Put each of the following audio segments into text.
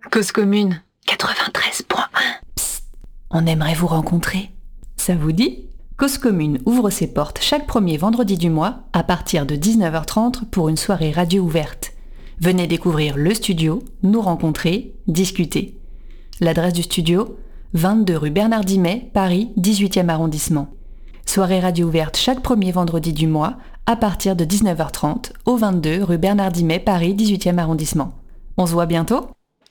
Cause commune 93.1. Psst, on aimerait vous rencontrer. Ça vous dit ? Cause commune ouvre ses portes chaque premier vendredi du mois à partir de 19h30 pour une soirée radio ouverte. Venez découvrir le studio, nous rencontrer, discuter. L'adresse du studio, 22 rue Bernard Dimet, Paris, 18e arrondissement. Soirée radio ouverte chaque premier vendredi du mois à partir de 19h30 au 22 rue Bernard Dimet, Paris, 18e arrondissement. On se voit bientôt ?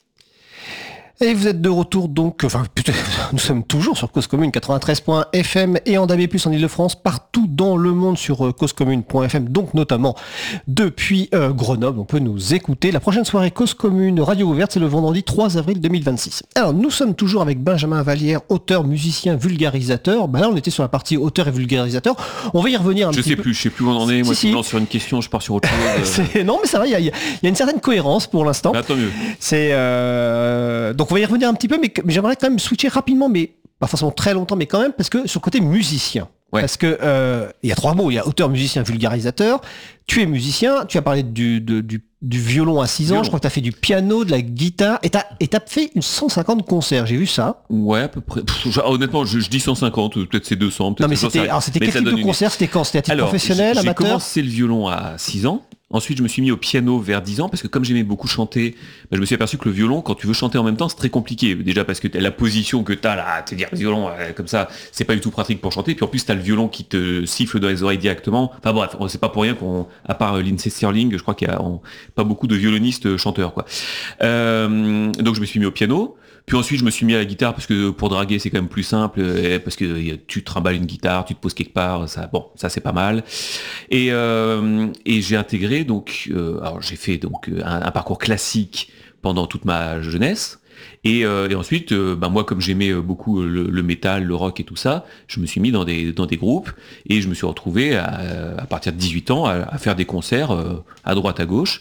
Et vous êtes de retour donc, nous sommes toujours sur Cause Commune 93.1 FM et en DAB+, en Ile-de-France, partout dans le monde sur causecommune.fm, donc notamment depuis Grenoble, on peut nous écouter. La prochaine soirée Cause Commune radio ouverte, c'est le vendredi 3 avril 2026. Alors nous sommes toujours avec Benjamin Vallière, auteur, musicien, vulgarisateur. Là on était sur la partie auteur et vulgarisateur. On va y revenir un petit peu. Je sais plus où on en est. Moi je lance sur une question, je pars sur autre chose. Non mais ça va, il y a une certaine cohérence pour l'instant. Bah, tant mieux. Donc on va y revenir un petit peu, mais j'aimerais quand même switcher rapidement, mais pas forcément très longtemps, mais quand même, parce que sur le côté musicien. Ouais. Parce que il y a trois mots, il y a auteur, musicien, vulgarisateur. Tu es musicien, tu as parlé du violon à 6 ans, je crois que tu as fait du piano, de la guitare, et t'as fait 150 concerts, j'ai vu ça. Ouais, à peu près. Honnêtement, je dis 150, peut-être c'est 200, peut-être. Non mais c'était quel type de concert? C'était quand? C'était à titre professionnel, amateur? J'ai commencé le violon à 6 ans. Ensuite, je me suis mis au piano vers 10 ans parce que comme j'aimais beaucoup chanter, je me suis aperçu que le violon, quand tu veux chanter en même temps, c'est très compliqué. Déjà parce que la position que t'as là, c'est-à-dire le violon comme ça, c'est pas du tout pratique pour chanter. Puis en plus, t'as le violon qui te siffle dans les oreilles directement. Enfin bref, c'est pas pour rien à part Lindsey Stirling, je crois qu'il y a pas beaucoup de violonistes chanteurs, quoi. Donc je me suis mis au piano. Puis ensuite, je me suis mis à la guitare parce que pour draguer, c'est quand même plus simple, parce que tu trimbales une guitare, tu te poses quelque part, ça c'est pas mal. Et j'ai intégré donc, alors j'ai fait donc un parcours classique pendant toute ma jeunesse. Et ensuite, moi comme j'aimais beaucoup le métal, le rock et tout ça, je me suis mis dans des groupes et je me suis retrouvé à partir de 18 ans à faire des concerts à droite à gauche,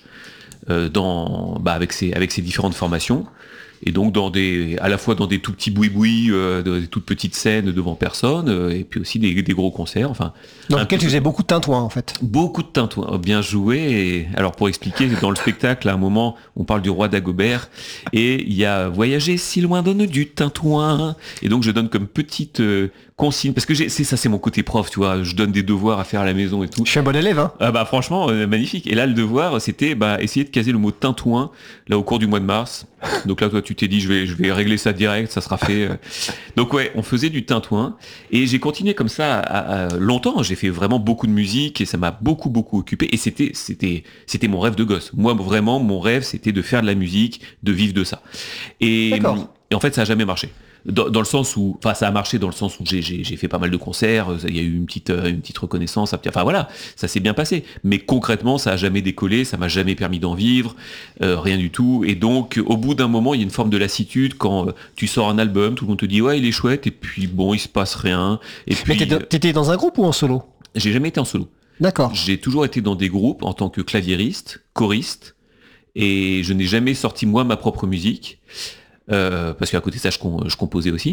avec ces différentes formations. Et donc à la fois dans des tout petits boui-boui, des toutes petites scènes devant personne, et puis aussi des gros concerts. Enfin, dans lequel tu faisais beaucoup de tintouin en fait. Beaucoup de tintouin, bien joué. Et alors pour expliquer, dans le spectacle, à un moment, on parle du roi Dagobert, et il y a voyager si loin donne du tintouin. Et donc je donne comme petite consigne, parce que c'est mon côté prof, tu vois, je donne des devoirs à faire à la maison et tout. Je suis un bon élève, hein. Franchement, magnifique. Et là, le devoir, c'était essayer de caser le mot tintouin là au cours du mois de mars. Donc là, toi, tu t'es dit, je vais régler ça direct, ça sera fait. Donc ouais, on faisait du tintouin et j'ai continué comme ça longtemps. J'ai fait vraiment beaucoup de musique et ça m'a beaucoup occupé. Et c'était mon rêve de gosse. Moi, vraiment, mon rêve, c'était de faire de la musique, de vivre de ça. Et en fait, ça a jamais marché. Dans le sens où, ça a marché dans le sens où j'ai fait pas mal de concerts, il y a eu une petite reconnaissance, voilà, ça s'est bien passé. Mais concrètement, ça a jamais décollé, ça m'a jamais permis d'en vivre, rien du tout. Et donc, au bout d'un moment, il y a une forme de lassitude quand tu sors un album, tout le monde te dit ouais, il est chouette, et puis bon, il se passe rien. Et puis, mais t'étais dans un groupe ou en solo? J'ai jamais été en solo. D'accord. J'ai toujours été dans des groupes en tant que claviériste, choriste, et je n'ai jamais sorti moi ma propre musique. Parce qu'à côté de ça, je composais aussi.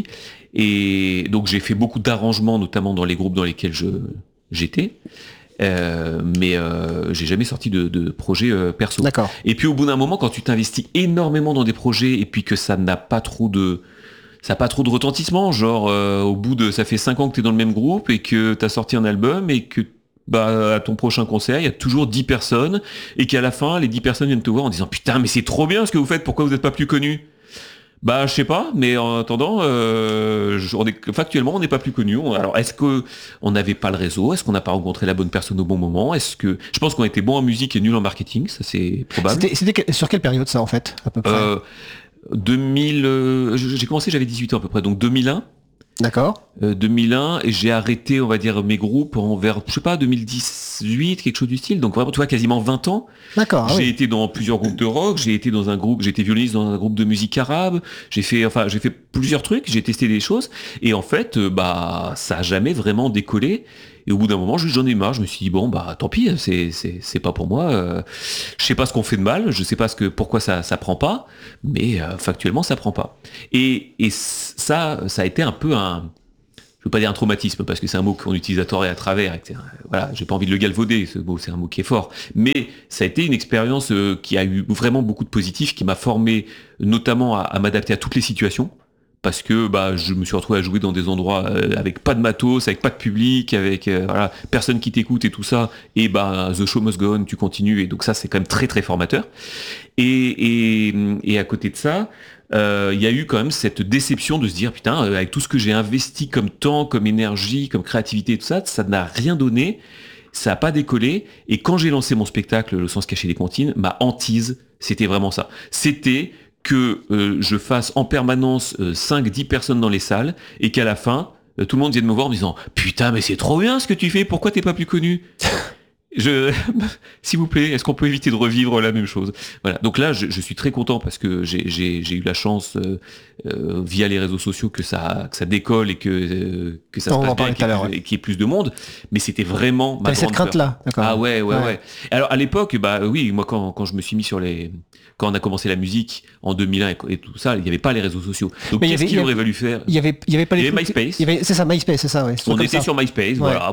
Et donc, j'ai fait beaucoup d'arrangements, notamment dans les groupes dans lesquels j'étais. Mais j'ai jamais sorti de projet perso. D'accord. Et puis, au bout d'un moment, quand tu t'investis énormément dans des projets et puis que ça n'a pas trop de retentissement, genre au bout de ça fait 5 ans que tu es dans le même groupe et que tu as sorti un album et que à ton prochain concert, il y a toujours 10 personnes et qu'à la fin, les 10 personnes viennent te voir en disant putain, mais c'est trop bien ce que vous faites, pourquoi vous n'êtes pas plus connus? Je sais pas, mais en attendant, factuellement, on n'est pas plus connus. Alors, est-ce que on n'avait pas le réseau? Est-ce qu'on n'a pas rencontré la bonne personne au bon moment? Je pense qu'on était bon en musique et nul en marketing, ça c'est probable. C'était sur quelle période ça en fait, à peu près? 2000, j'ai commencé, j'avais 18 ans à peu près, donc 2001. D'accord. 2001, et j'ai arrêté, on va dire, mes groupes vers, 2018, quelque chose du style. Donc vraiment, tu vois, quasiment 20 ans. D'accord. J'ai été dans plusieurs groupes de rock, j'ai été violoniste dans un groupe de musique arabe, j'ai fait plusieurs trucs, j'ai testé des choses, et en fait, ça a jamais vraiment décollé. Et au bout d'un moment, j'en ai marre, je me suis dit, bon, tant pis, c'est pas pour moi, je sais pas ce qu'on fait de mal, je sais pas pourquoi ça prend pas, mais factuellement, ça prend pas. Et ça a été un peu je veux pas dire un traumatisme parce que c'est un mot qu'on utilise à tort et à travers. Voilà, j'ai pas envie de le galvauder. Ce mot, c'est un mot qui est fort. Mais ça a été une expérience qui a eu vraiment beaucoup de positifs, qui m'a formé notamment à m'adapter à toutes les situations. Parce que je me suis retrouvé à jouer dans des endroits avec pas de matos, avec pas de public, avec voilà, personne qui t'écoute et tout ça. Et the show must go on, tu continues. Et donc ça, c'est quand même très très formateur. Et à côté de ça, il y a eu quand même cette déception de se dire putain, avec tout ce que j'ai investi comme temps, comme énergie, comme créativité et tout ça, ça n'a rien donné, ça n'a pas décollé. Et quand j'ai lancé mon spectacle, Le sens caché des comptines, ma hantise, c'était vraiment ça. C'était que je fasse en permanence 5-10 personnes dans les salles et qu'à la fin, tout le monde vienne me voir en me disant putain, mais c'est trop bien ce que tu fais, pourquoi t'es pas plus connu? S'il vous plaît, est-ce qu'on peut éviter de revivre la même chose? Voilà. Donc là, je suis très content parce que j'ai eu la chance via les réseaux sociaux que ça décolle et que ça se passe bien et qu'il y ait plus de monde. Mais c'était vraiment ma grande cette crainte-là. D'accord. Ah ouais. Alors à l'époque, oui, moi quand je me suis mis quand on a commencé la musique en 2001 et tout ça, il n'y avait pas les réseaux sociaux. Donc qu'est-ce qu'il aurait fallu faire? Il y avait pas les. Il y avait MySpace. C'est ça, MySpace, c'est ça. Ouais. On était sur MySpace, voilà.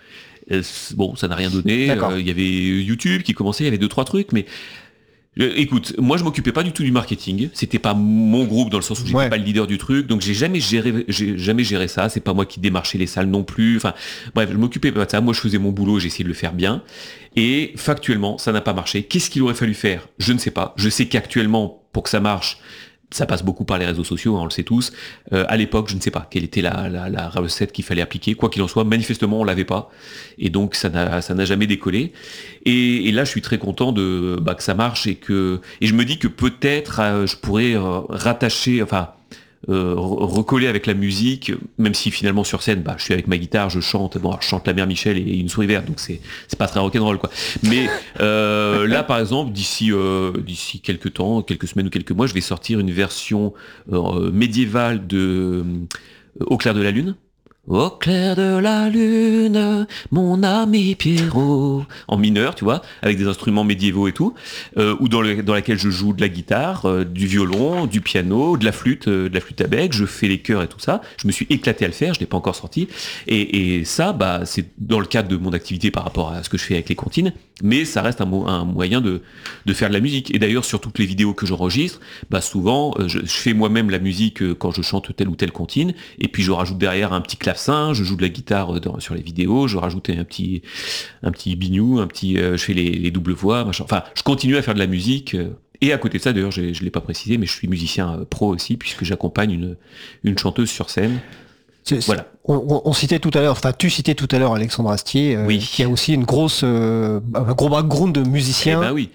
Bon, ça n'a rien donné. Il y avait YouTube qui commençait, il y avait 2-3 trucs, mais écoute, moi je m'occupais pas du tout du marketing. C'était pas mon groupe dans le sens où j'étais pas le leader du truc, donc j'ai jamais géré ça. C'est pas moi qui démarchais les salles non plus. Enfin, bref, je m'occupais pas de ça. Moi, je faisais mon boulot, j'ai essayé de le faire bien. Et factuellement, ça n'a pas marché. Qu'est-ce qu'il aurait fallu faire? Je ne sais pas. Je sais qu'actuellement, pour que ça marche, ça passe beaucoup par les réseaux sociaux, on le sait tous. À l'époque, je ne sais pas quelle était la recette qu'il fallait appliquer. Quoi qu'il en soit, manifestement, on l'avait pas. Et donc, ça n'a jamais décollé. Et là, je suis très content que ça marche et je me dis que peut-être je pourrais rattacher, recoller avec la musique, même si finalement sur scène, je suis avec ma guitare, je chante, je chante La Mère Michel et Une souris verte, donc c'est pas très rock'n'roll quoi. Mais là par exemple, d'ici quelques temps, quelques semaines ou quelques mois, je vais sortir une version médiévale de Au clair de la lune. Au clair de la lune, mon ami Pierrot, en mineur, tu vois, avec des instruments médiévaux et tout, ou dans laquelle je joue de la guitare, du violon, du piano, de la flûte à bec, je fais les chœurs et tout ça. Je me suis éclaté à le faire, je l'ai pas encore sorti. Et ça, c'est dans le cadre de mon activité par rapport à ce que je fais avec les comptines, mais ça reste un moyen de faire de la musique. Et d'ailleurs, sur toutes les vidéos que j'enregistre, souvent, je fais moi-même la musique quand je chante telle ou telle comptine, et puis je rajoute derrière un petit clavecin, je joue de la guitare sur les vidéos, je rajoute un petit bignou, je fais les doubles voix, machin. Enfin, je continue à faire de la musique. Et à côté de ça, d'ailleurs, je l'ai pas précisé, mais je suis musicien pro aussi, puisque j'accompagne une chanteuse sur scène. Voilà. On citait tout à l'heure, tu citais tout à l'heure Alexandre Astier, qui a aussi un gros background de musicien. Oui.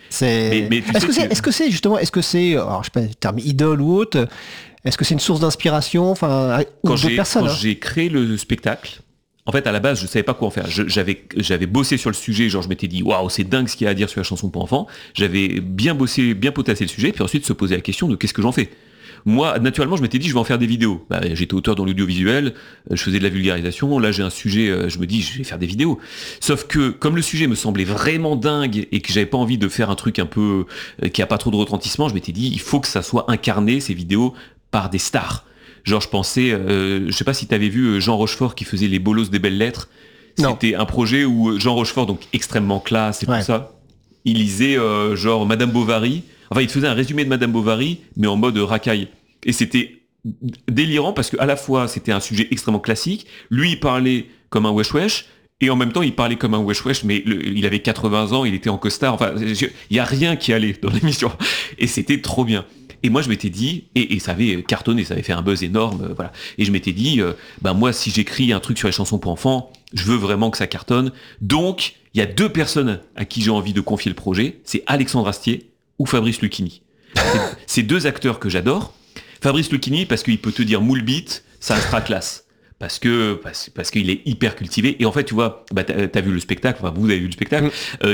Est-ce que c'est, alors je sais pas, le terme idole ou autre, est-ce que c'est une source d'inspiration, quand j'ai créé le spectacle, en fait, à la base, je savais pas quoi en faire. J'avais bossé sur le sujet, je m'étais dit, waouh, c'est dingue ce qu'il y a à dire sur la chanson pour enfants. J'avais bien bossé, bien potassé le sujet, puis ensuite se poser la question de qu'est-ce que j'en fais. Moi, naturellement, je m'étais dit, je vais en faire des vidéos. J'étais auteur dans l'audiovisuel, je faisais de la vulgarisation. Là, j'ai un sujet, je me dis, je vais faire des vidéos. Sauf que, comme le sujet me semblait vraiment dingue et que j'avais pas envie de faire un truc un peu qui a pas trop de retentissement, je m'étais dit, il faut que ça soit incarné, ces vidéos, par des stars. Genre, je pensais, je sais pas si t'avais vu Jean Rochefort qui faisait les bolos des belles lettres. C'était un projet où Jean Rochefort, donc extrêmement classe et tout ça, il lisait genre Madame Bovary. Enfin, il faisait un résumé de Madame Bovary, mais en mode racaille. Et c'était délirant parce qu'à la fois, c'était un sujet extrêmement classique. Lui, il parlait comme un wesh-wesh. Et en même temps, il parlait comme un wesh-wesh, mais il avait 80 ans, il était en costard. Enfin, il n'y a rien qui allait dans l'émission. Et c'était trop bien. Et moi, je m'étais dit, et ça avait cartonné, ça avait fait un buzz énorme, voilà. Et je m'étais dit, moi, si j'écris un truc sur les chansons pour enfants, je veux vraiment que ça cartonne. Donc, il y a 2 personnes à qui j'ai envie de confier le projet. C'est Alexandre Astier ou Fabrice Lucchini. C'est 2 acteurs que j'adore. Fabrice Lucchini, parce qu'il peut te dire moule beat, ça restera classe. Parce qu'il est hyper cultivé. Et en fait, tu vois, t'as vu le spectacle, vous avez vu le spectacle,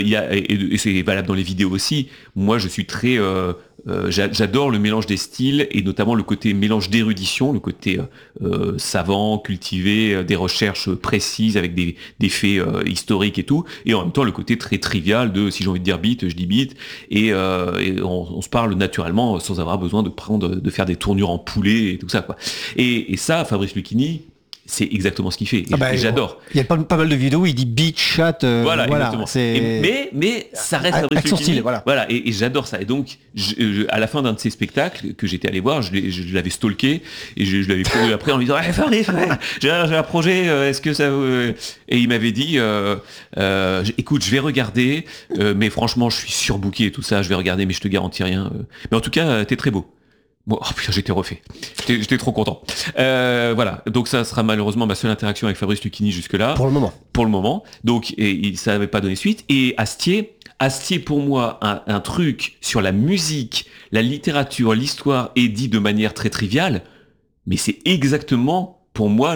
et c'est valable dans les vidéos aussi. Moi, je suis très... j'adore le mélange des styles, et notamment le côté mélange d'érudition, le côté savant, cultivé, des recherches précises avec des faits historiques et tout, et en même temps le côté très trivial de si j'ai envie de dire beat, je dis beat, et on se parle naturellement sans avoir besoin de faire des tournures en poulet et tout ça, quoi. Et ça, Fabrice Lucchini, c'est exactement ce qu'il fait. Et j'adore. Il y a pas mal de vidéos où il dit beach chat. Voilà, exactement. Mais ça reste avec son style, voilà. Et j'adore ça. Et donc, à la fin d'un de ses spectacles que j'étais allé voir, je l'avais stalké et je l'avais couru après en lui disant j'ai un projet, est-ce que ça... Et il m'avait dit, écoute, je vais regarder, mais franchement, je suis surbooké et tout ça, je vais regarder, mais je te garantis rien. Mais en tout cas, t'es très beau. Bon, oh putain, j'étais refait. J'étais trop content. Voilà. Donc ça sera malheureusement ma seule interaction avec Fabrice Lucchini jusque-là. Pour le moment. Donc, ça n'avait pas donné suite. Et Astier pour moi, un truc sur la musique, la littérature, l'histoire est dit de manière très triviale, mais c'est exactement pour moi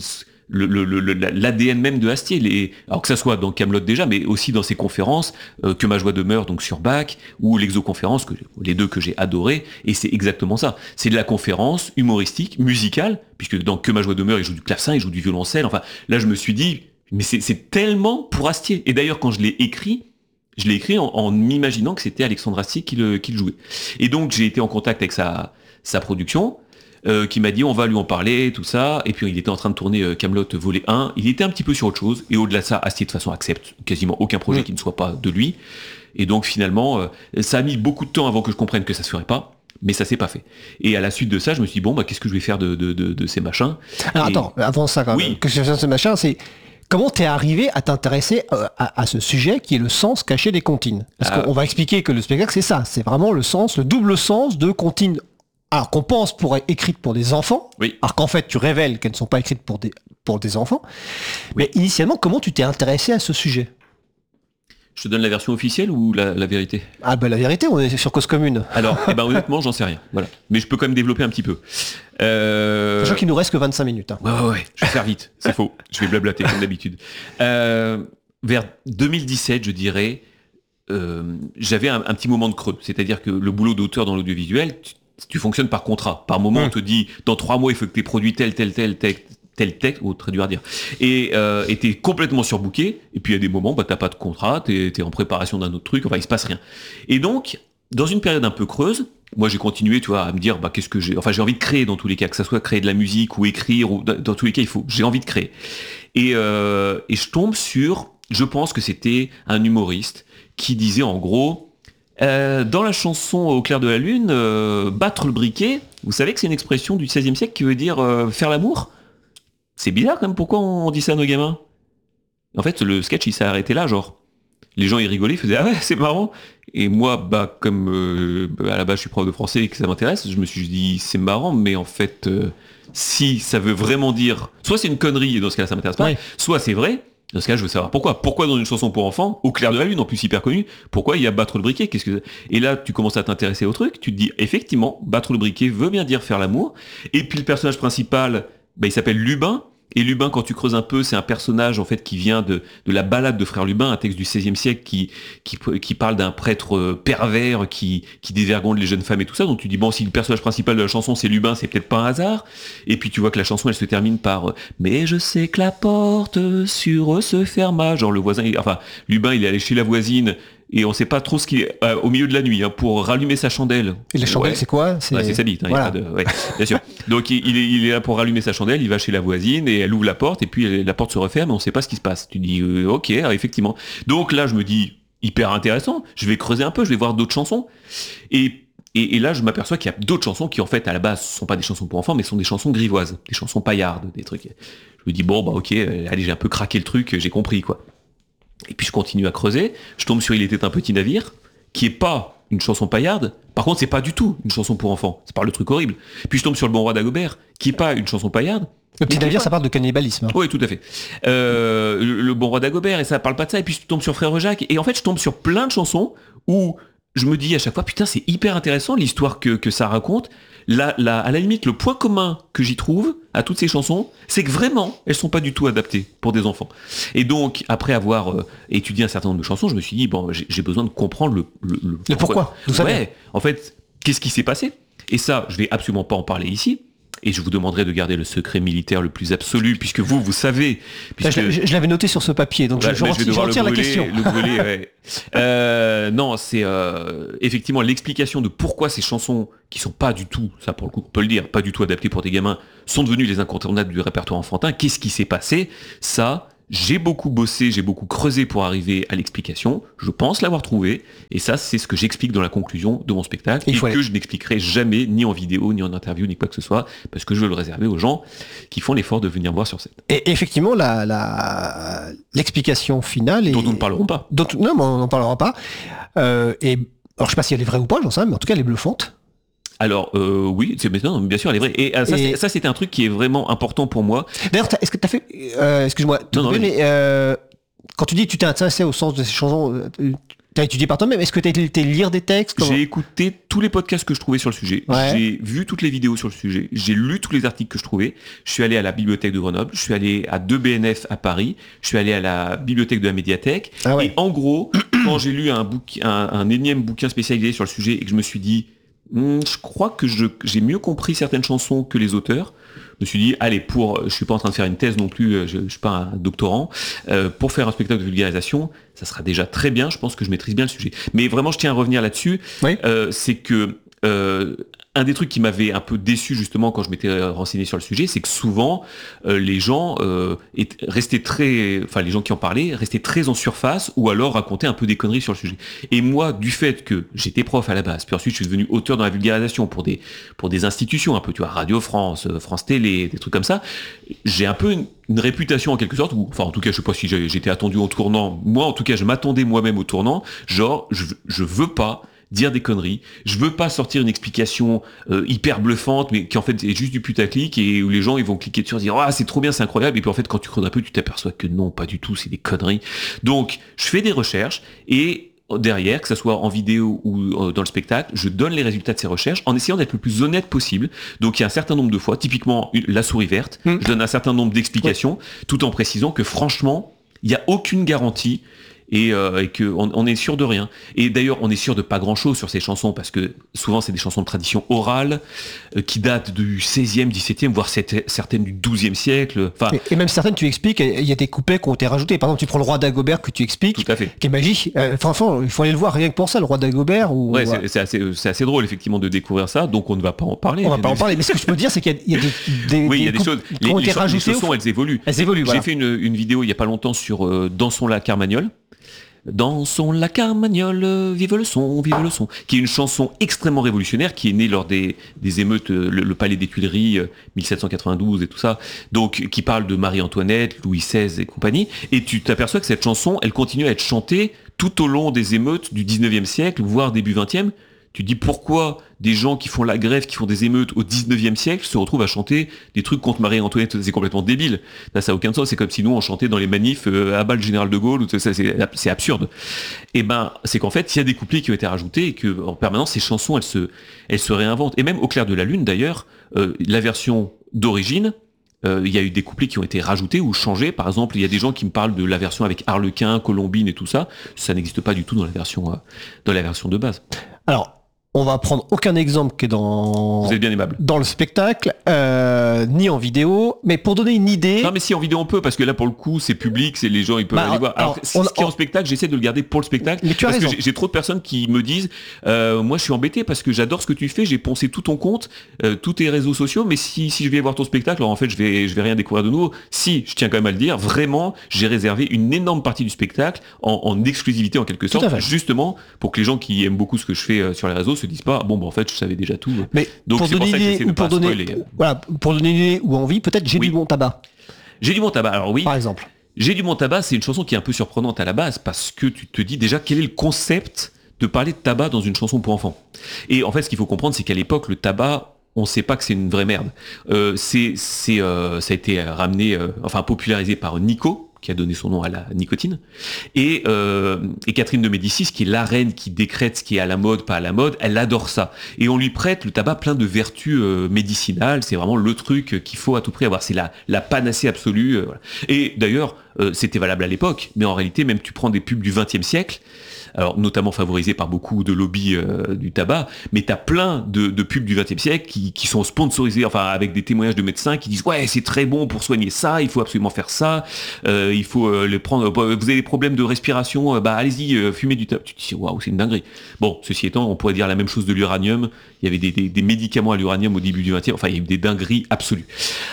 l'ADN même de Astier, alors que ça soit dans Kaamelott déjà, mais aussi dans ses conférences, Que ma joie demeure, donc sur Bach, ou l'exoconférence, les deux que j'ai adoré, et c'est exactement ça. C'est de la conférence humoristique, musicale, puisque dans Que ma joie demeure, il joue du clavecin, il joue du violoncelle, enfin, là je me suis dit, mais c'est tellement pour Astier. Et d'ailleurs, quand je l'ai écrit en m'imaginant que c'était Alexandre Astier qui le jouait. Et donc j'ai été en contact avec sa production, qui m'a dit on va lui en parler, tout ça, et puis il était en train de tourner Kaamelott volet 1, il était un petit peu sur autre chose, et au-delà de ça, Astier de toute façon accepte quasiment aucun projet qui ne soit pas de lui, et donc finalement, ça a mis beaucoup de temps avant que je comprenne que ça se ferait pas, mais ça s'est pas fait. Et à la suite de ça, je me suis dit, qu'est-ce que je vais faire de ces machins. Alors attends, avant ça quand même, qu'est-ce que je vais faire de ces machins, c'est... Comment t'es arrivé à t'intéresser à ce sujet qui est le sens caché des comptines? Parce qu'on va expliquer que le spectacle, c'est ça, c'est vraiment le double sens de comptines. Alors qu'on pense écrites pour des enfants, alors qu'en fait tu révèles qu'elles ne sont pas écrites pour des enfants. Mais initialement, comment tu t'es intéressé à ce sujet? Je te donne la version officielle ou la vérité? La vérité, on est sur Cause Commune. Alors, honnêtement, j'en sais rien. Voilà. Mais je peux quand même développer un petit peu. Sachant qu'il nous reste que 25 minutes. Hein. Ouais, je vais faire vite. C'est faux. Je vais blablater comme d'habitude. Vers 2017, je dirais, j'avais un petit moment de creux. C'est-à-dire que le boulot d'auteur dans l'audiovisuel, tu fonctionnes par contrat. Par moment, on te dit, dans 3 mois, il faut que tu aies produit tel texte, ou très dur à dire, et t'es complètement surbooké, et puis il y a des moments, t'as pas de contrat, t'es en préparation d'un autre truc, enfin il se passe rien. Et donc, dans une période un peu creuse, moi j'ai continué, tu vois, à me dire, qu'est-ce que j'ai envie de créer dans tous les cas, que ça soit créer de la musique ou écrire, ou dans tous les cas, j'ai envie de créer. Et je tombe sur, je pense que c'était un humoriste qui disait en gros, dans la chanson Au clair de la lune, battre le briquet, vous savez que c'est une expression du XVIe siècle qui veut dire faire l'amour. C'est bizarre quand même, pourquoi on dit ça à nos gamins? En fait, le sketch, il s'est arrêté là, genre. Les gens, ils rigolaient, ils faisaient « Ah ouais, c'est marrant !» Et moi, comme à la base, je suis prof de français et que ça m'intéresse, je me suis dit « C'est marrant, mais en fait, si ça veut vraiment dire... Soit c'est une connerie, et dans ce cas-là, ça m'intéresse pas, soit c'est vrai, dans ce cas-là, je veux savoir pourquoi. Pourquoi dans une chanson pour enfants, Au clair de la lune, en plus hyper connue, pourquoi il y a battre le briquet? Et là, tu commences à t'intéresser au truc, tu te dis « Effectivement, battre le briquet veut bien dire faire l'amour. » Et puis le personnage principal, il s'appelle Lubin. Et Lubin, quand tu creuses un peu, c'est un personnage en fait qui vient de la balade de Frère Lubin, un texte du XVIe siècle qui parle d'un prêtre pervers qui dévergonde les jeunes femmes et tout ça. Donc tu dis si le personnage principal de la chanson c'est Lubin, c'est peut-être pas un hasard. Et puis tu vois que la chanson elle se termine par mais je sais que la porte sur eux se ferma. Genre le voisin, Lubin il est allé chez la voisine. Et on sait pas trop ce qu'il est au milieu de la nuit pour rallumer sa chandelle. Et la chandelle, c'est quoi? C'est sa bite. Voilà. Bien sûr. Donc il est là pour rallumer sa chandelle. Il va chez la voisine et elle ouvre la porte et puis la porte se referme et on sait pas ce qui se passe. Tu dis ok, effectivement. Donc là je me dis hyper intéressant. Je vais creuser un peu. Je vais voir d'autres chansons. Et là je m'aperçois qu'il y a d'autres chansons qui en fait à la base sont pas des chansons pour enfants mais sont des chansons grivoises, des chansons paillardes, des trucs. Je me dis ok, allez j'ai un peu craqué le truc, j'ai compris quoi. Et puis je continue à creuser, je tombe sur Il était un petit navire, qui est pas une chanson paillarde, par contre c'est pas du tout une chanson pour enfants, ça parle de trucs horribles. Puis je tombe sur Le bon roi d'Agobert, qui est pas une chanson paillarde. Le petit navire, ça parle de cannibalisme. Oui, tout à fait. Le bon roi d'Agobert, et ça parle pas de ça, et puis je tombe sur Frère Jacques, et en fait je tombe sur plein de chansons où je me dis à chaque fois, putain c'est hyper intéressant l'histoire que ça raconte. À la limite, le point commun que j'y trouve à toutes ces chansons, c'est que vraiment, elles sont pas du tout adaptées pour des enfants. Et donc, après avoir étudié un certain nombre de chansons, je me suis dit, j'ai besoin de comprendre le pourquoi. Ouais, en fait, qu'est-ce qui s'est passé? Et ça, je vais absolument pas en parler ici. Et je vous demanderai de garder le secret militaire le plus absolu, puisque vous savez. Puisque... Je l'avais noté sur ce papier, donc je retire la question. Le brûler, ouais. Non, c'est effectivement l'explication de pourquoi ces chansons, qui sont pas du tout, ça pour le coup on peut le dire, pas du tout adaptées pour des gamins, sont devenues les incontournables du répertoire enfantin. Qu'est-ce qui s'est passé ? Ça, j'ai beaucoup bossé, j'ai beaucoup creusé pour arriver à l'explication. Je pense l'avoir trouvé. Et ça, c'est ce que j'explique dans la conclusion de mon spectacle. Et que je n'expliquerai jamais, ni en vidéo, ni en interview, ni quoi que ce soit, parce que je veux le réserver aux gens qui font l'effort de venir me voir sur scène. Et effectivement, l'explication finale... Dont nous ne parlerons pas. Non, mais on n'en parlera pas. Alors, je ne sais pas si elle est vraie ou pas, j'en sais, mais en tout cas, elle est bluffante. Alors oui, bien sûr, elle est vraie. Et ça, c'était un truc qui est vraiment important pour moi. D'ailleurs, est-ce que tu as fait... excuse-moi, quand tu dis que tu t'es intéressé au sens de ces chansons, tu as étudié par toi-même, est-ce que tu as été lire des textes ? J'ai écouté tous les podcasts que je trouvais sur le sujet, j'ai vu toutes les vidéos sur le sujet, j'ai lu tous les articles que je trouvais, je suis allé à la bibliothèque de Grenoble, je suis allé à 2 BNF à Paris, je suis allé à la bibliothèque de la médiathèque, et en gros, quand j'ai lu un énième bouquin spécialisé sur le sujet et que je me suis dit... je crois que j'ai mieux compris certaines chansons que les auteurs. Je me suis dit, allez, je suis pas en train de faire une thèse non plus, je suis pas un doctorant, pour faire un spectacle de vulgarisation, ça sera déjà très bien, je pense que je maîtrise bien le sujet. Mais vraiment, je tiens à revenir là-dessus, c'est que un des trucs qui m'avait un peu déçu justement quand je m'étais renseigné sur le sujet, c'est que souvent les gens restaient les gens qui en parlaient restaient très en surface ou alors racontaient un peu des conneries sur le sujet. Et moi, du fait que j'étais prof à la base, puis ensuite je suis devenu auteur dans la vulgarisation pour des institutions un peu, tu vois, Radio France, France Télé, des trucs comme ça, j'ai un peu une réputation en quelque sorte, enfin en tout cas je sais pas si j'étais attendu au tournant, moi en tout cas je m'attendais moi-même au tournant, genre je veux pas dire des conneries, je veux pas sortir une explication hyper bluffante mais qui en fait est juste du putaclic et où les gens ils vont cliquer dessus et dire c'est trop bien, c'est incroyable, et puis en fait quand tu creuses un peu tu t'aperçois que non, pas du tout, c'est des conneries. Donc je fais des recherches et derrière, que ça soit en vidéo ou dans le spectacle, je donne les résultats de ces recherches en essayant d'être le plus honnête possible. Donc il y a un certain nombre de fois, typiquement la souris verte, je donne un certain nombre d'explications tout en précisant que franchement, il n'y a aucune garantie et qu'on est sûr de rien. Et d'ailleurs, on est sûr de pas grand-chose sur ces chansons, parce que souvent, c'est des chansons de tradition orale, qui datent du 16e, 17e, voire certaines du 12e siècle. Enfin, et même certaines, tu expliques, il y a des couplets qui ont été rajoutés. Par exemple, tu prends le Roi d'Agobert que tu expliques, tout à fait, qui est magique. Franchement, il faut aller le voir rien que pour ça, le Roi d'Agobert. C'est assez drôle, effectivement, de découvrir ça, donc on ne va pas en parler. On va pas en parler, mais ce que je peux dire, c'est qu'il y a des choses qui ont été rajoutées. Les chansons, elles évoluent. Voilà. J'ai fait une vidéo il y a pas longtemps sur Dansons la Carmagnole. Dansons la Carmagnole, vive le son, qui est une chanson extrêmement révolutionnaire, qui est née lors des émeutes, le Palais des Tuileries, 1792 et tout ça, donc qui parle de Marie-Antoinette, Louis XVI et compagnie, et tu t'aperçois que cette chanson, elle continue à être chantée tout au long des émeutes du 19e siècle, voire début 20e, Tu dis pourquoi des gens qui font la grève, qui font des émeutes au 19e siècle se retrouvent à chanter des trucs contre Marie-Antoinette. C'est complètement débile. Là, ça n'a aucun sens. C'est comme si nous, on chantait dans les manifs à bas le général de Gaulle. C'est absurde. Et ben, c'est qu'en fait, il y a des couplets qui ont été rajoutés et que en permanence, ces chansons, elles se réinventent. Et même au clair de la lune, d'ailleurs, la version d'origine, il y a eu des couplets qui ont été rajoutés ou changés. Par exemple, il y a des gens qui me parlent de la version avec Harlequin, Colombine et tout ça. Ça n'existe pas du tout dans la version de base. Alors, on va prendre aucun exemple qui est Vous êtes bien aimable. dans le spectacle, ni en vidéo, mais pour donner une idée... Non mais si en vidéo on peut, parce que là pour le coup c'est public, c'est les gens ils peuvent aller voir. Alors ce qui est en spectacle, j'essaie de le garder pour le spectacle, mais tu as raison. Que j'ai trop de personnes qui me disent moi je suis embêté parce que j'adore ce que tu fais, j'ai poncé tout ton compte, tous tes réseaux sociaux, mais si je vais voir ton spectacle, alors en fait je vais rien découvrir de nouveau. Si, je tiens quand même à le dire, vraiment j'ai réservé une énorme partie du spectacle en exclusivité en quelque sorte, justement pour que les gens qui aiment beaucoup ce que je fais sur les réseaux se disent pas en fait je savais déjà tout. Mais donc c'est pour ça que j'essaie de pas spoiler. Voilà, pour donner une idée ou envie, peut-être J'ai du bon tabac. J'ai du bon tabac, alors oui. Par exemple. J'ai du bon tabac, c'est une chanson qui est un peu surprenante à la base parce que tu te dis déjà quel est le concept de parler de tabac dans une chanson pour enfants. Et en fait, ce qu'il faut comprendre, c'est qu'à l'époque, le tabac, on sait pas que c'est une vraie merde. Ça a été ramené, popularisé par Nico, qui a donné son nom à la nicotine, et Catherine de Médicis, qui est la reine qui décrète ce qui est à la mode, pas à la mode, elle adore ça. Et on lui prête le tabac plein de vertus médicinales, c'est vraiment le truc qu'il faut à tout prix avoir, c'est la panacée absolue. Voilà. Et d'ailleurs, c'était valable à l'époque, mais en réalité, même tu prends des pubs du XXe siècle, alors notamment favorisé par beaucoup de lobbies du tabac, mais t'as plein de pubs du XXe siècle qui sont sponsorisés, enfin avec des témoignages de médecins qui disent ouais c'est très bon pour soigner ça, il faut absolument faire ça, il faut les prendre, vous avez des problèmes de respiration, allez-y, fumez du tabac. Tu te dis waouh, c'est une dinguerie. Bon, ceci étant, on pourrait dire la même chose de l'uranium. Il y avait des médicaments à l'uranium au début du XXe, enfin il y a eu des dingueries absolues.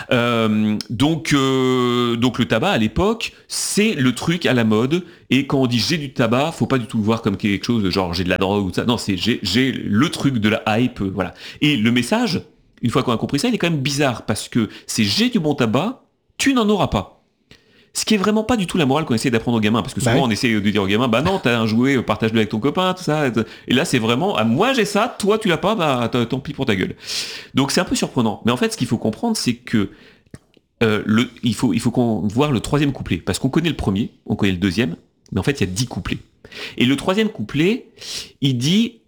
Donc le tabac à l'époque, c'est le truc à la mode, et quand on dit j'ai du tabac, faut pas du tout le voir comme quelque chose de genre j'ai de la drogue ou ça. Non, c'est j'ai le truc de la hype, voilà. Et le message, une fois qu'on a compris ça, il est quand même bizarre parce que c'est j'ai du bon tabac, tu n'en auras pas. Ce qui est vraiment pas du tout la morale qu'on essaie d'apprendre aux gamins, parce que souvent on essaie de dire aux gamins, bah non, t'as un jouet, partage-le avec ton copain, tout ça. Et là c'est vraiment, moi j'ai ça, toi tu l'as pas, bah tant pis pour ta gueule. Donc c'est un peu surprenant. Mais en fait, ce qu'il faut comprendre, c'est que il faut qu'on voit le troisième couplet, parce qu'on connaît le premier, on connaît le deuxième, mais en fait il y a 10 couplets. Et le troisième couplet, il dit,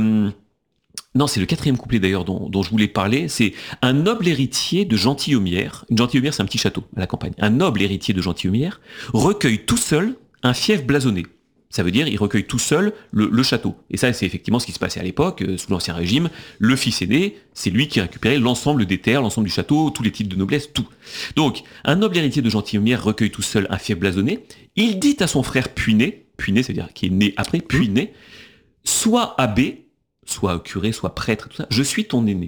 non, c'est le quatrième couplet d'ailleurs dont je voulais parler, c'est un noble héritier de gentilhommière. Une gentilhommière, c'est un petit château à la campagne. Un noble héritier de gentilhommière recueille tout seul un fief blasonné. Ça veut dire, il recueille tout seul le château. Et ça, c'est effectivement ce qui se passait à l'époque, sous l'Ancien Régime. Le fils aîné, c'est lui qui récupérait l'ensemble des terres, l'ensemble du château, tous les titres de noblesse, tout. Donc, un noble héritier de gentilhommière recueille tout seul un fief blasonné. Il dit à son frère Puiné, c'est-à-dire qui est né après, Puiné, soit abbé, soit curé, soit prêtre, tout ça, je suis ton aîné.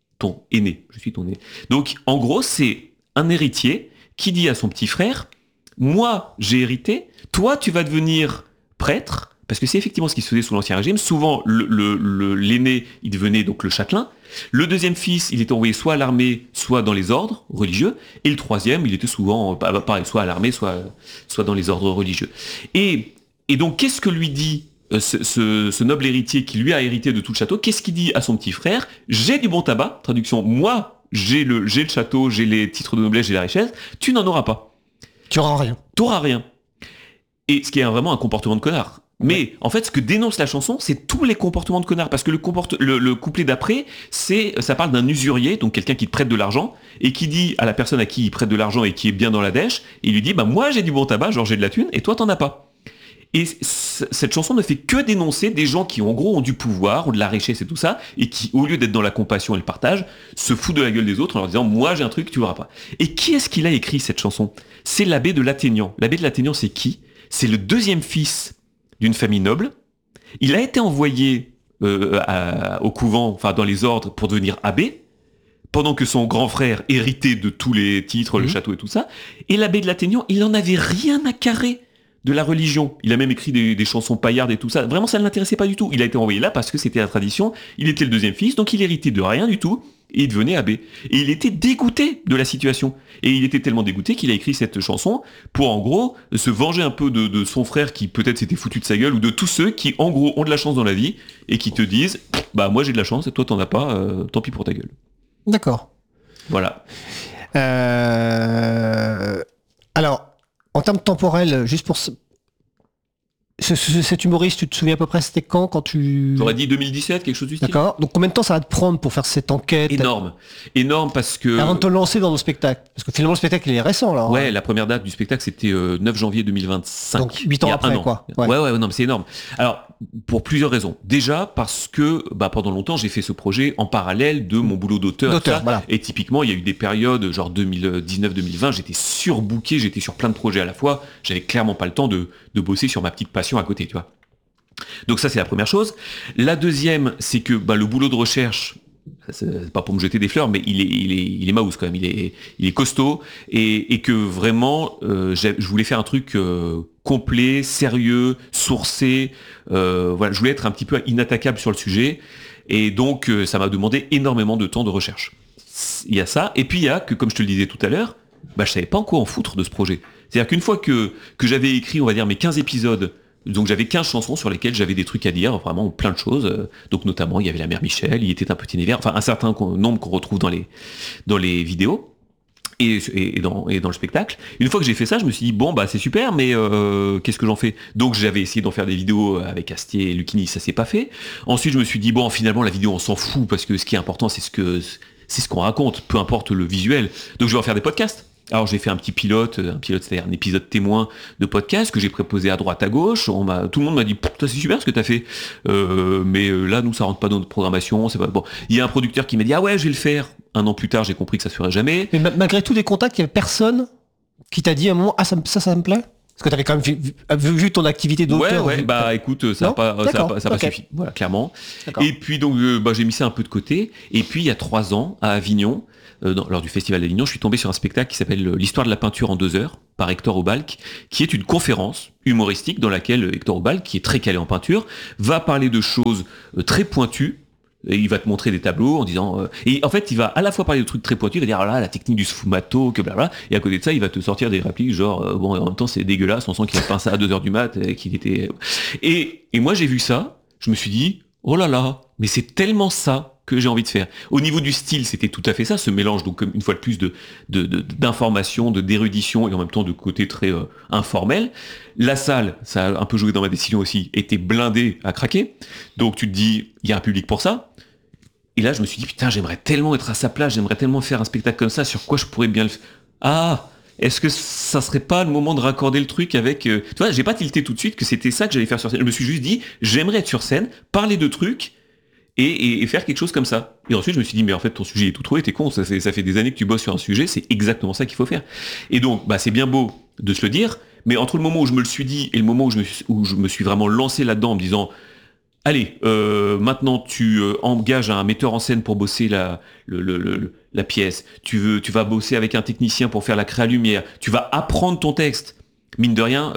Je suis ton aîné. Donc, en gros, c'est un héritier qui dit à son petit frère, moi, j'ai hérité, toi, tu vas devenir prêtre, parce que c'est effectivement ce qui se faisait sous l'Ancien Régime. Souvent, l'aîné, il devenait donc le châtelain. Le deuxième fils, il était envoyé soit à l'armée, soit dans les ordres religieux. Et le troisième, il était souvent, pareil, soit à l'armée, soit dans les ordres religieux. Et donc, qu'est-ce que lui dit ce noble héritier qui lui a hérité de tout le château? Qu'est-ce qu'il dit à son petit frère? J'ai du bon tabac, traduction, moi j'ai le château, j'ai les titres de noblesse, j'ai la richesse, tu n'en auras pas. Tu n'auras rien. T'auras rien. Et ce qui est vraiment un comportement de connard. Mais en fait, ce que dénonce la chanson, c'est tous les comportements de connard. Parce que le couplet d'après, ça parle d'un usurier, donc quelqu'un qui te prête de l'argent, et qui dit à la personne à qui il prête de l'argent et qui est bien dans la dèche, il lui dit, bah moi j'ai du bon tabac, genre j'ai de la thune, et toi t'en as pas. Et cette chanson ne fait que dénoncer des gens qui en gros ont du pouvoir, ont de la richesse et tout ça, et qui au lieu d'être dans la compassion et le partage, se foutent de la gueule des autres en leur disant moi j'ai un truc, tu l'auras pas. Et qui est-ce qui l'a écrit cette chanson? C'est l'abbé de Laténian. L'abbé de Laténian, c'est qui? C'est le deuxième fils d'une famille noble. Il a été envoyé au couvent, enfin dans les ordres, pour devenir abbé, pendant que son grand frère héritait de tous les titres, le château et tout ça. Et l'abbé de Laténian, il en avait rien à carrer de la religion. Il a même écrit des chansons paillardes et tout ça. Vraiment, ça ne l'intéressait pas du tout. Il a été envoyé là parce que c'était la tradition. Il était le deuxième fils, donc il héritait de rien du tout. Et il devenait abbé. Et il était dégoûté de la situation. Et il était tellement dégoûté qu'il a écrit cette chanson pour, en gros, se venger un peu de son frère qui peut-être s'était foutu de sa gueule, ou de tous ceux qui, en gros, ont de la chance dans la vie et qui te disent « Bah, moi j'ai de la chance et toi t'en as pas, tant pis pour ta gueule. » D'accord. Voilà. Alors, en termes temporels, juste pour... Cet humoriste, tu te souviens à peu près c'était quand tu... J'aurais dit 2017, quelque chose du style. D'accord. Donc combien de temps ça va te prendre pour faire cette enquête? Énorme parce que... Avant de te lancer dans le spectacle. Parce que finalement le spectacle il est récent là. Ouais, la première date du spectacle c'était 9 janvier 2025. Donc 8 ans après quoi. Ouais, non mais c'est énorme. Alors, pour plusieurs raisons. Déjà parce que pendant longtemps j'ai fait ce projet en parallèle de mon boulot d'auteur. Voilà. Et typiquement il y a eu des périodes genre 2019-2020, j'étais surbooké, j'étais sur plein de projets à la fois, j'avais clairement pas le temps de bosser sur ma petite passion à côté, tu vois. Donc ça c'est la première chose. La deuxième, c'est que le boulot de recherche, c'est pas pour me jeter des fleurs, mais il est mouse quand même, il est costaud, et que vraiment je voulais faire un truc complet, sérieux, sourcé, voilà, je voulais être un petit peu inattaquable sur le sujet, et donc ça m'a demandé énormément de temps de recherche. Il y a ça, et puis il y a que, comme je te le disais tout à l'heure, je savais pas en quoi en foutre de ce projet. C'est-à-dire qu'une fois que j'avais écrit, on va dire, mes 15 épisodes, donc j'avais 15 chansons sur lesquelles j'avais des trucs à dire, vraiment plein de choses. Donc notamment, il y avait la mère Michel, il était un petit univers, enfin un certain nombre qu'on retrouve dans les vidéos et dans le spectacle. Une fois que j'ai fait ça, je me suis dit, c'est super, mais qu'est-ce que j'en fais? Donc j'avais essayé d'en faire des vidéos avec Astier et Lucchini, ça s'est pas fait. Ensuite, je me suis dit, finalement, la vidéo, on s'en fout, parce que ce qui est important, c'est ce qu'on raconte, peu importe le visuel. Donc je vais en faire des podcasts. Alors j'ai fait un pilote, c'est-à-dire un épisode témoin de podcast que j'ai proposé à droite à gauche. Tout le monde m'a dit c'est super ce que t'as fait, mais là nous ça rentre pas dans notre programmation. C'est pas bon. Il y a un producteur qui m'a dit ah ouais je vais le faire. Un an plus tard j'ai compris que ça se ferait jamais. Mais malgré tous les contacts, il y avait personne qui t'a dit à un moment ça me plaît. Parce que t'avais quand même vu ton activité d'auteur. Ouais, bah écoute, ça n'a pas suffi. Voilà, clairement. D'accord. Et puis donc, j'ai mis ça un peu de côté. Et puis, il y a 3 ans, à Avignon, lors du Festival d'Avignon, je suis tombé sur un spectacle qui s'appelle L'Histoire de la peinture en 2 heures, par Hector Aubalque, qui est une conférence humoristique dans laquelle Hector Aubalque, qui est très calé en peinture, va parler de choses très pointues. Et il va te montrer des tableaux en disant... et en fait, il va à la fois parler de trucs très pointus, il va dire ah là, la technique du sfumato, que blablabla, et à côté de ça, il va te sortir des répliques genre bon, en même temps, c'est dégueulasse, on sent qu'il a peint ça à 2h du mat, qu'il était... Et moi, j'ai vu ça, je me suis dit, oh là là, mais c'est tellement ça que j'ai envie de faire. Au niveau du style, c'était tout à fait ça, ce mélange, donc une fois de plus, d'information, d'érudition, et en même temps de côté très informel. La salle, ça a un peu joué dans ma décision aussi, était blindée à craquer, donc tu te dis, il y a un public pour ça. Et là, je me suis dit, putain, j'aimerais tellement être à sa place, j'aimerais tellement faire un spectacle comme ça, sur quoi je pourrais bien le faire. Ah, est-ce que ça serait pas le moment de raccorder le truc avec... Tu vois, j'ai pas tilté tout de suite que c'était ça que j'allais faire sur scène. Je me suis juste dit, j'aimerais être sur scène, parler de trucs, et faire quelque chose comme ça. Et ensuite, je me suis dit, mais en fait, ton sujet est tout trouvé, t'es con, ça fait des années que tu bosses sur un sujet, c'est exactement ça qu'il faut faire. Et donc, c'est bien beau de se le dire, mais entre le moment où je me le suis dit et le moment où je me suis vraiment lancé là-dedans en me disant... Allez, maintenant tu engages un metteur en scène pour bosser la pièce. Tu vas bosser avec un technicien pour faire la créa lumière. Tu vas apprendre ton texte. Mine de rien,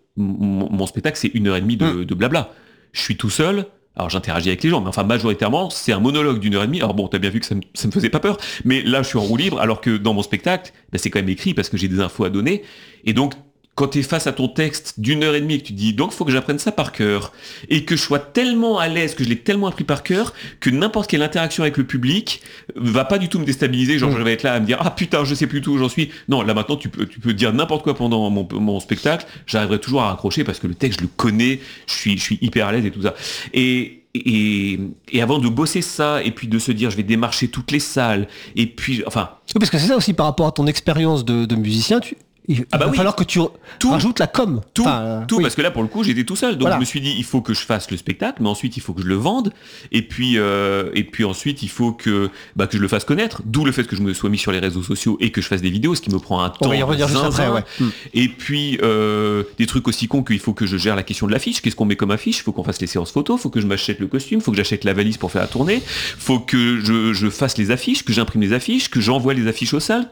mon spectacle c'est 1h30 de blabla. Je suis tout seul. Alors j'interagis avec les gens, mais enfin majoritairement c'est un monologue d'1h30. Alors bon, t'as bien vu que ça me faisait pas peur, mais là je suis en roue libre, alors que dans mon spectacle, c'est quand même écrit parce que j'ai des infos à donner. Et donc quand tu es face à ton texte d'1h30 et que tu dis donc faut que j'apprenne ça par cœur et que je sois tellement à l'aise, que je l'ai tellement appris par cœur que n'importe quelle interaction avec le public va pas du tout me déstabiliser, genre je vais être là à me dire ah putain je sais plus tout où j'en suis. Non, là maintenant tu peux dire n'importe quoi pendant mon spectacle, j'arriverai toujours à raccrocher parce que le texte je le connais, je suis hyper à l'aise et tout ça. Et avant de bosser ça et puis de se dire je vais démarcher toutes les salles et puis enfin... Oui, parce que c'est ça aussi par rapport à ton expérience de musicien, il va falloir que tu rajoutes la com. Tout, parce que là, pour le coup, j'étais tout seul. Donc, je me suis dit, il faut que je fasse le spectacle, mais ensuite, il faut que je le vende. Et puis ensuite, il faut que je le fasse connaître. D'où le fait que je me sois mis sur les réseaux sociaux et que je fasse des vidéos, ce qui me prend un temps. On va y revenir juste après, ouais. Et puis, des trucs aussi cons qu'il faut que je gère la question de l'affiche. Qu'est-ce qu'on met comme affiche? Il faut qu'on fasse les séances photos, il faut que je m'achète le costume, il faut que j'achète la valise pour faire la tournée, il faut que je fasse les affiches, que j'imprime les affiches, que j'envoie les affiches aux salles,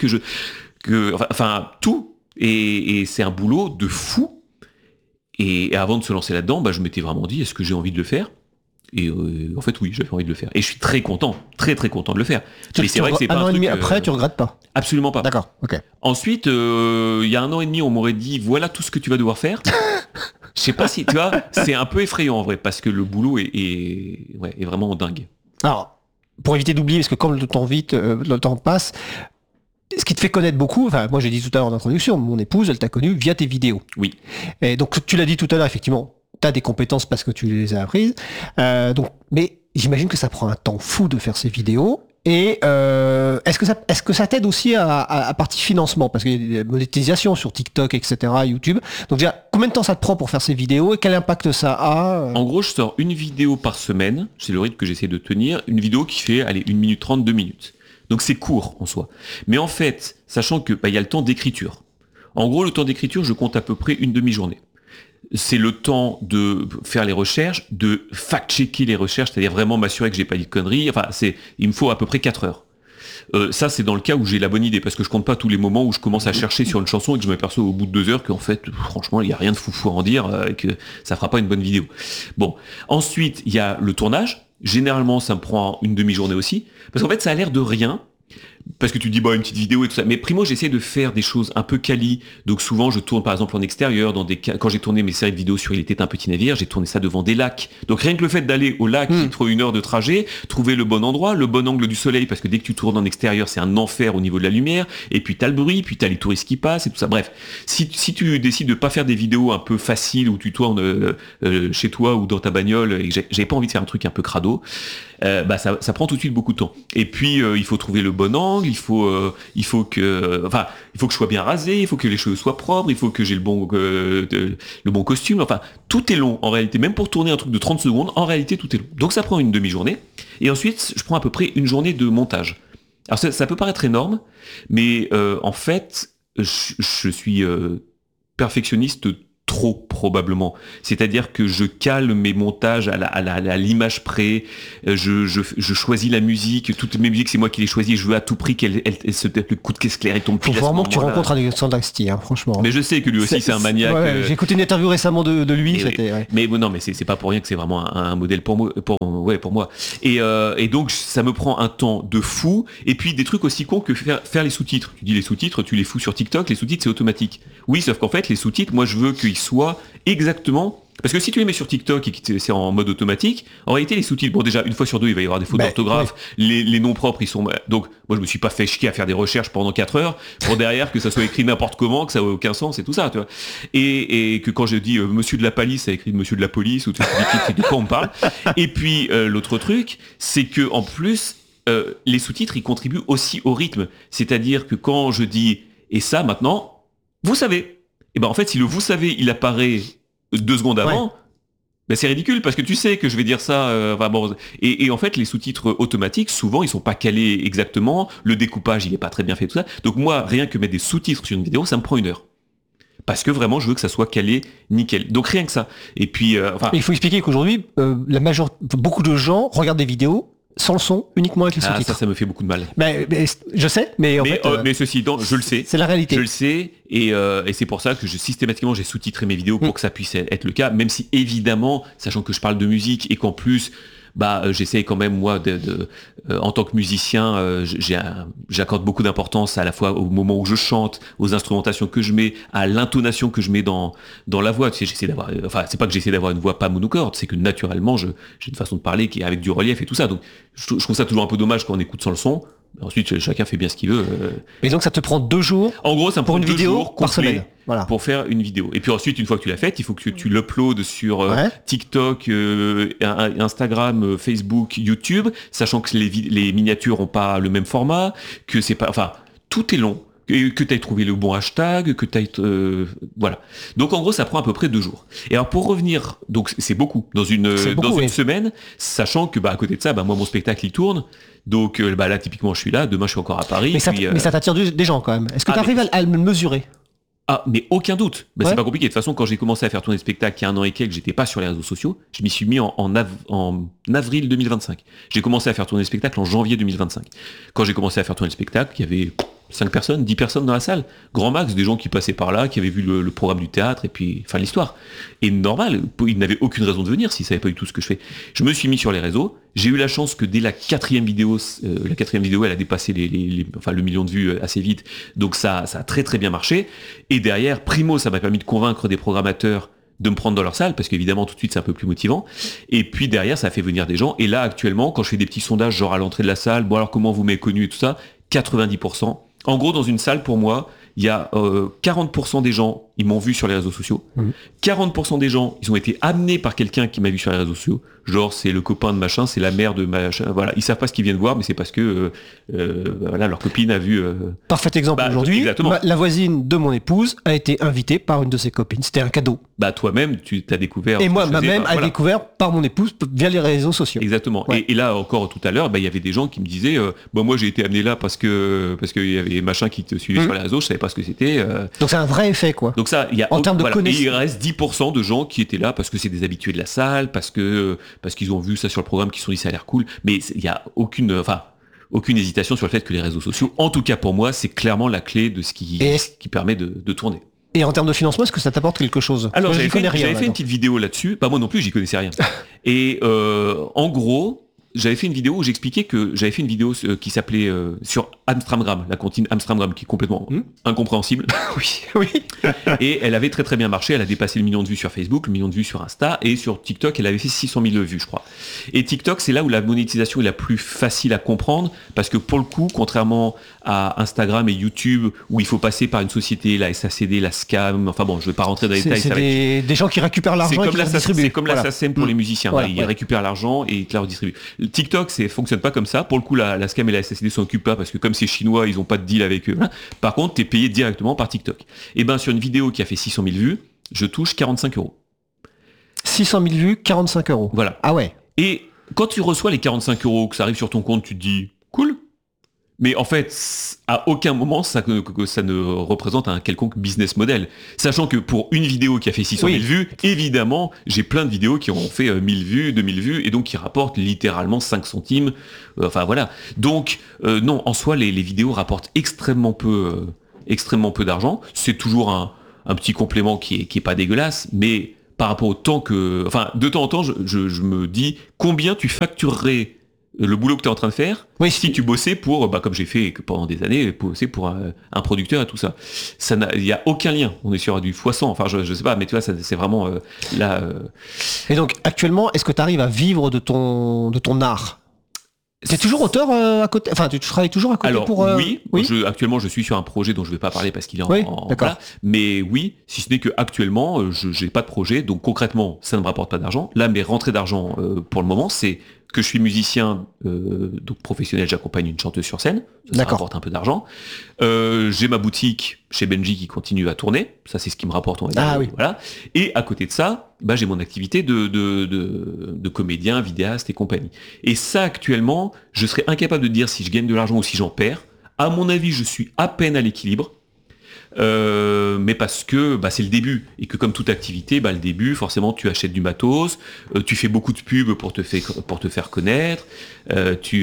enfin, tout. Et c'est un boulot de fou. Et avant de se lancer là-dedans, je m'étais vraiment dit, est-ce que j'ai envie de le faire? Et en fait, oui, j'avais envie de le faire. Et je suis très content, très très content de le faire. Mais c'est vrai que c'est pas un truc... Après, tu regrettes pas? Absolument pas. D'accord, ok. Ensuite, il y a 1 an et demi, on m'aurait dit, voilà tout ce que tu vas devoir faire. Je sais pas si, tu vois, c'est un peu effrayant en vrai, parce que le boulot est vraiment dingue. Alors, pour éviter d'oublier, parce que comme le temps passe... Ce qui te fait connaître beaucoup, enfin moi j'ai dit tout à l'heure en introduction, mon épouse elle t'a connu via tes vidéos. Oui. Et donc tu l'as dit tout à l'heure, effectivement, t'as des compétences parce que tu les as apprises. Mais j'imagine que ça prend un temps fou de faire ces vidéos. Et est-ce que ça t'aide aussi à partie financement, parce qu'il y a des monétisations sur TikTok, etc., YouTube. Donc déjà, combien de temps ça te prend pour faire ces vidéos et quel impact ça a? En gros, je sors une vidéo par semaine, c'est le rythme que j'essaie de tenir, une vidéo qui fait 1 minute 30, 2 minutes. Donc c'est court en soi. Mais en fait, sachant que y a le temps d'écriture. En gros, le temps d'écriture, je compte à peu près une demi-journée. C'est le temps de faire les recherches, de fact-checker les recherches, c'est-à-dire vraiment m'assurer que j'ai pas dit de conneries. Enfin, il me faut à peu près 4 heures. Ça, c'est dans le cas où j'ai la bonne idée, parce que je compte pas tous les moments où je commence à chercher sur une chanson et que je m'aperçois au bout de 2 heures qu'en fait, franchement, il y a rien de foufou à en dire et que ça fera pas une bonne vidéo. Bon. Ensuite, il y a le tournage. Généralement, ça me prend une demi-journée aussi. Parce qu'en fait, ça a l'air de rien. Parce que tu dis, une petite vidéo et tout ça. Mais primo, j'essaie de faire des choses un peu quali. Donc souvent, je tourne par exemple en extérieur. Quand j'ai tourné mes séries de vidéos sur Il était un petit navire, j'ai tourné ça devant des lacs. Donc rien que le fait d'aller au lac, il faut 1 heure de trajet, trouver le bon endroit, le bon angle du soleil, parce que dès que tu tournes en extérieur, c'est un enfer au niveau de la lumière. Et puis t'as le bruit, puis t'as les touristes qui passent et tout ça. Bref, si tu décides de pas faire des vidéos un peu faciles où tu tournes chez toi ou dans ta bagnole et que j'ai pas envie de faire un truc un peu crado, ça prend tout de suite beaucoup de temps. Et puis il faut trouver le bon angle. angles, il faut que je sois bien rasé, il faut que les cheveux soient propres, il faut que j'ai le bon costume. Enfin, tout est long en réalité. Même pour tourner un truc de 30 secondes, en réalité, tout est long. Donc ça prend une demi-journée. Et ensuite, je prends à peu près une journée de montage. Alors ça peut paraître énorme, mais en fait, je suis perfectionniste trop probablement. C'est-à-dire que je cale mes montages à l'image près, je choisis la musique, toutes mes musiques c'est moi qui les choisis, je veux à tout prix le coup de caisse claire il tombe Faut vraiment que tu rencontres Alexandre Astier, franchement. Mais je sais que lui aussi c'est un maniaque. Ouais, j'ai écouté une interview récemment de lui, c'était... Ouais. Mais non, mais c'est pas pour rien que c'est vraiment un modèle pour moi. Et donc ça me prend un temps de fou, et puis des trucs aussi cons que faire les sous-titres. Tu dis les sous-titres, tu les fous sur TikTok, les sous-titres c'est automatique. Oui, sauf qu'en fait les sous-titres, moi je veux qu'ils soient exactement... Parce que si tu les mets sur TikTok et que c'est en mode automatique, en réalité les sous-titres, bon déjà une fois sur deux il va y avoir des fautes d'orthographe, les noms propres ils sont... Donc moi je me suis pas fait chier à faire des recherches pendant 4 heures pour derrière que ça soit écrit n'importe comment, que ça ait aucun sens et tout ça, tu vois. Et que quand je dis monsieur de la police, ça écrit monsieur de la police, ou tu dis de quoi on parle. Et puis l'autre truc, c'est que en plus les sous-titres ils contribuent aussi au rythme. C'est-à-dire que quand je dis et ça maintenant, vous savez, et ben en fait si le vous savez il apparaît 2 secondes avant, ben c'est ridicule parce que tu sais que je vais dire ça. Et en fait, les sous-titres automatiques, souvent, ils sont pas calés exactement. Le découpage, il est pas très bien fait, tout ça. Donc moi, rien que mettre des sous-titres sur une vidéo, ça me prend 1 heure. Parce que vraiment, je veux que ça soit calé nickel. Donc rien que ça. Et puis, il faut expliquer qu'aujourd'hui, beaucoup de gens regardent des vidéos sans le son, uniquement avec les sous-titres. Ça me fait beaucoup de mal. Mais je sais, mais en fait... mais ceci étant, je le sais. C'est la réalité. Je le sais, et c'est pour ça que systématiquement, j'ai sous-titré mes vidéos pour que ça puisse être le cas, même si évidemment, sachant que je parle de musique et qu'en plus... j'essaye quand même moi en tant que musicien, j'accorde beaucoup d'importance à la fois au moment où je chante, aux instrumentations que je mets, à l'intonation que je mets dans la voix. Tu sais, j'essaie d'avoir, c'est pas que j'essaie d'avoir une voix pas monocorde, c'est que naturellement j'ai une façon de parler qui est avec du relief et tout ça. Donc je trouve ça toujours un peu dommage quand on écoute sans le son. Ensuite, chacun fait bien ce qu'il veut. Et donc, ça te prend 2 jours. En gros, ça me prend une 2 vidéo jours par semaine. Voilà. Pour faire une vidéo. Et puis ensuite, une fois que tu l'as faite, il faut que tu l'uploades sur TikTok, Instagram, Facebook, YouTube, sachant que les miniatures ont pas le même format, que c'est pas, enfin, tout est long. Que tu aies trouvé le bon hashtag, que tu aies... voilà. Donc en gros, ça prend à peu près 2 jours. Et alors pour revenir, donc c'est beaucoup, dans une semaine, sachant que à côté de ça, moi mon spectacle il tourne, donc là typiquement je suis là, demain je suis encore à Paris. Mais ça t'attire des gens quand même. Est-ce que tu arrives à le mesurer ? Ah, mais aucun doute. C'est pas compliqué. De toute façon, quand j'ai commencé à faire tourner le spectacle il y a 1 an et quelques, j'étais pas sur les réseaux sociaux. Je m'y suis mis en avril 2025. J'ai commencé à faire tourner le spectacle en janvier 2025. Quand j'ai commencé à faire tourner le spectacle, il y avait 5 personnes, 10 personnes dans la salle. Grand max, des gens qui passaient par là, qui avaient vu le programme du théâtre et puis, enfin, l'histoire. Et normal, ils n'avaient aucune raison de venir s'ils savaient pas du tout ce que je fais. Je me suis mis sur les réseaux. J'ai eu la chance que dès la 4e vidéo, elle a dépassé le million de vues assez vite. Donc ça a très très bien marché. Et derrière, primo, ça m'a permis de convaincre des programmateurs de me prendre dans leur salle, parce qu'évidemment tout de suite c'est un peu plus motivant. Et puis derrière, ça a fait venir des gens. Et là actuellement, quand je fais des petits sondages genre à l'entrée de la salle, bon alors comment vous m'avez connu et tout ça, 90%. En gros, dans une salle, pour moi, il y a 40% des gens, ils m'ont vu sur les réseaux sociaux. 40% des gens, ils ont été amenés par quelqu'un qui m'a vu sur les réseaux sociaux. Genre, c'est le copain de machin, c'est la mère de machin. Voilà, ils savent pas ce qu'ils viennent voir, mais c'est parce que leur copine a vu... Parfait exemple aujourd'hui. La voisine de mon épouse a été invitée par une de ses copines. C'était un cadeau. Toi-même, tu t'as découvert... Et moi, ma-même a découvert par mon épouse via les réseaux sociaux. Exactement. Ouais. Et là, encore tout à l'heure, il y avait des gens qui me disaient moi, j'ai été amené là parce qu'il y avait machin qui te suivait sur les réseaux, je savais pas ce que c'était. Donc c'est un vrai effet, quoi. Donc ça, il y a en termes de connaissance. Et il reste 10% de gens qui étaient là parce que c'est des habitués de la salle, parce qu'ils ont vu ça sur le programme, qui se sont dit ça a l'air cool. Mais il y a aucune hésitation sur le fait que les réseaux sociaux, en tout cas pour moi, c'est clairement la clé de ce qui permet de tourner. Et en termes de financement, est-ce que ça t'apporte quelque chose ? Alors j'avais fait une petite vidéo là-dessus. Moi non plus, j'y connaissais rien. Et en gros, j'avais fait une vidéo où j'expliquais que j'avais fait une vidéo qui s'appelait sur Amstramgram, la comptine Amstramgram, qui est complètement incompréhensible. Oui. Et elle avait très très bien marché. Elle a dépassé le million de vues sur Facebook, le million de vues sur Insta, et sur TikTok, elle avait fait 600 000 vues, je crois. Et TikTok, c'est là où la monétisation est la plus facile à comprendre, parce que pour le coup, contrairement à Instagram et YouTube, où il faut passer par une société, la SACD, la SCAM, enfin bon, je vais pas rentrer dans les détails. C'est des gens qui récupèrent l'argent et qui le redistribuent. C'est comme la SACEM pour les musiciens. Ils récupèrent l'argent et ils te la redistribuent. TikTok, fonctionne pas comme ça. Pour le coup, la SCAM et la SACD s'en occupent pas, parce que comme c'est chinois, ils ont pas de deal avec eux. Voilà. Par contre, t'es payé directement par TikTok. Et ben sur une vidéo qui a fait 600 000 vues, je touche 45 €. 600 000 vues, 45 €. Voilà. Ah ouais. Et quand tu reçois les 45 €, que ça arrive sur ton compte, tu te dis cool. Mais en fait, à aucun moment, ça ne représente un quelconque business model. Sachant que pour une vidéo qui a fait 600 000 vues, évidemment, j'ai plein de vidéos qui ont fait 1000 vues, 2000 vues, et donc qui rapportent littéralement 5 centimes. Enfin voilà. Donc, non, en soi, les vidéos rapportent extrêmement peu d'argent. C'est toujours un petit complément qui est pas dégueulasse, mais par rapport au temps que... Enfin, de temps en temps, je me dis combien tu facturerais le boulot que tu es en train de faire, si tu bossais pour, comme j'ai fait pendant des années, bosser pour un producteur et tout ça. Il n'y a aucun lien. On est sur du x100, enfin je sais pas, mais tu vois, c'est vraiment là... Et donc, actuellement, est-ce que tu arrives à vivre de ton art ? T'es toujours auteur à côté, enfin tu travailles toujours à côté. Alors, pour... oui. Actuellement je suis sur un projet dont je ne vais pas parler parce qu'il est en d'accord. Voilà. Mais oui, si ce n'est que actuellement je n'ai pas de projet, donc concrètement ça ne me rapporte pas d'argent. Là mes rentrées d'argent pour le moment c'est que je suis musicien donc professionnel, j'accompagne une chanteuse sur scène, ça rapporte un peu d'argent. J'ai ma boutique chez Benji qui continue à tourner, ça c'est ce qui me rapporte, on va dire. Voilà. Et à côté de ça, j'ai mon activité de comédien, vidéaste et compagnie. Et ça actuellement, je serais incapable de dire si je gagne de l'argent ou si j'en perds. À mon avis, je suis à peine à l'équilibre. Mais parce que c'est le début et que comme toute activité, le début forcément tu achètes du matos, tu fais beaucoup de pubs pour te faire connaître, tu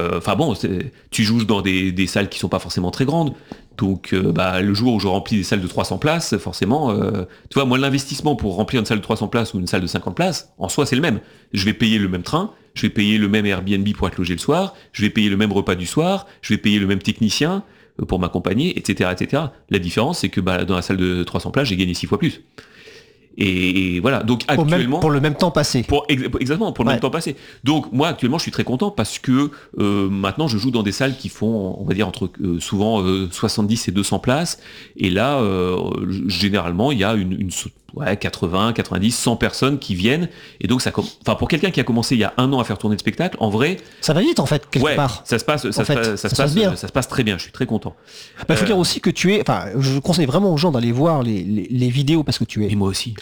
joues dans des salles qui sont pas forcément très grandes. Donc le jour où je remplis des salles de 300 places, forcément, tu vois, moi l'investissement pour remplir une salle de 300 places ou une salle de 50 places, en soi c'est le même. Je vais payer le même train, je vais payer le même Airbnb pour être logé le soir, je vais payer le même repas du soir, je vais payer le même technicien pour m'accompagner, etc., etc. La différence, c'est que dans la salle de 300 places, j'ai gagné 6 fois plus. Et voilà, donc actuellement... Pour le même temps passé. Exactement, pour le même temps passé. Donc moi, actuellement, je suis très content parce que maintenant, je joue dans des salles qui font, on va dire, entre souvent 70 et 200 places. Et là, généralement, il y a une 80, 90, 100 personnes qui viennent. Et donc, pour quelqu'un qui a commencé il y a 1 an à faire tourner le spectacle, en vrai... Ça va vite, en fait, quelque part. Ça se passe très bien, je suis très content. Il faut dire aussi que je conseille vraiment aux gens d'aller voir les vidéos parce que tu es... Et moi aussi.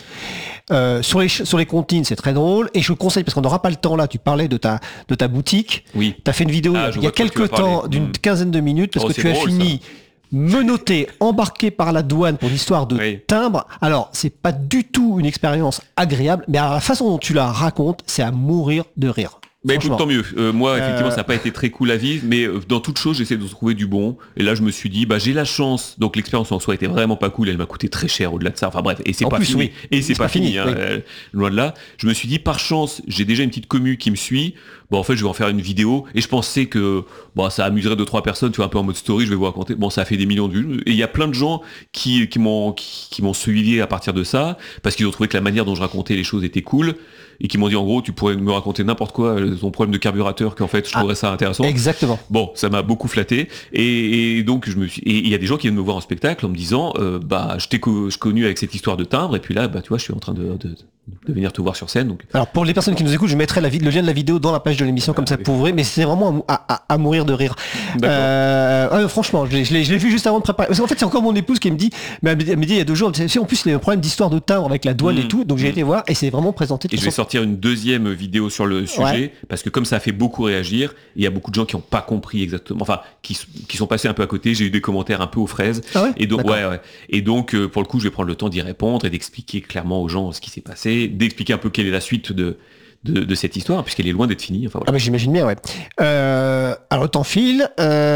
Sur les comptines, c'est très drôle. Et je conseille, parce qu'on n'aura pas le temps là, tu parlais de ta boutique. Oui. Tu as fait une vidéo il y a quelques temps, d'une quinzaine de minutes, parce que tu as fini... menotté, embarqué par la douane pour l'histoire de timbre. Alors, c'est pas du tout une expérience agréable, mais à la façon dont tu la racontes, c'est à mourir de rire. Bah écoute, tant mieux. Moi, effectivement, ça n'a pas été très cool à vivre, mais dans toute chose, j'essaie de trouver du bon. Et là, je me suis dit, j'ai la chance. Donc, l'expérience en soi était vraiment pas cool. Elle m'a coûté très cher au-delà de ça. Enfin bref, et c'est pas fini. Oui. Et c'est pas fini. Loin de là. Je me suis dit, par chance, j'ai déjà une petite commu qui me suit. En fait, je vais en faire une vidéo. Et je pensais que ça amuserait 2-3 personnes, tu vois, un peu en mode story. Je vais vous raconter. Ça a fait des millions de vues. Et il y a plein de gens qui m'ont suivi à partir de ça, parce qu'ils ont trouvé que la manière dont je racontais les choses était cool. Et qui m'ont dit en gros tu pourrais me raconter n'importe quoi, ton problème de carburateur, qu'en fait je trouverais ça intéressant. Exactement. Bon, ça m'a beaucoup flatté et donc il y a des gens qui viennent me voir en spectacle en me disant je connu avec cette histoire de timbre et puis là tu vois je suis en train de venir te voir sur scène. Donc. Alors pour les personnes qui nous écoutent, je mettrai le lien de la vidéo dans la page de l'émission comme ça vous pourrez, mais c'est vraiment à mourir de rire. Franchement, je l'ai vu juste avant de préparer. Parce qu'en fait c'est encore mon épouse qui me dit, elle me dit il y a 2 jours, en plus il y a un problème d'histoire de timbre avec la douane et tout, donc j'ai été voir et c'est vraiment présenté. Et je vais sortir une deuxième vidéo sur le sujet parce que comme ça a fait beaucoup réagir, il y a beaucoup de gens qui n'ont pas compris exactement, enfin qui sont passés un peu à côté. J'ai eu des commentaires un peu aux fraises. Et donc et donc pour le coup je vais prendre le temps d'y répondre et d'expliquer clairement aux gens ce qui s'est passé, d'expliquer un peu quelle est la suite de cette histoire puisqu'elle est loin d'être finie. Enfin, voilà. J'imagine bien. Alors le temps file.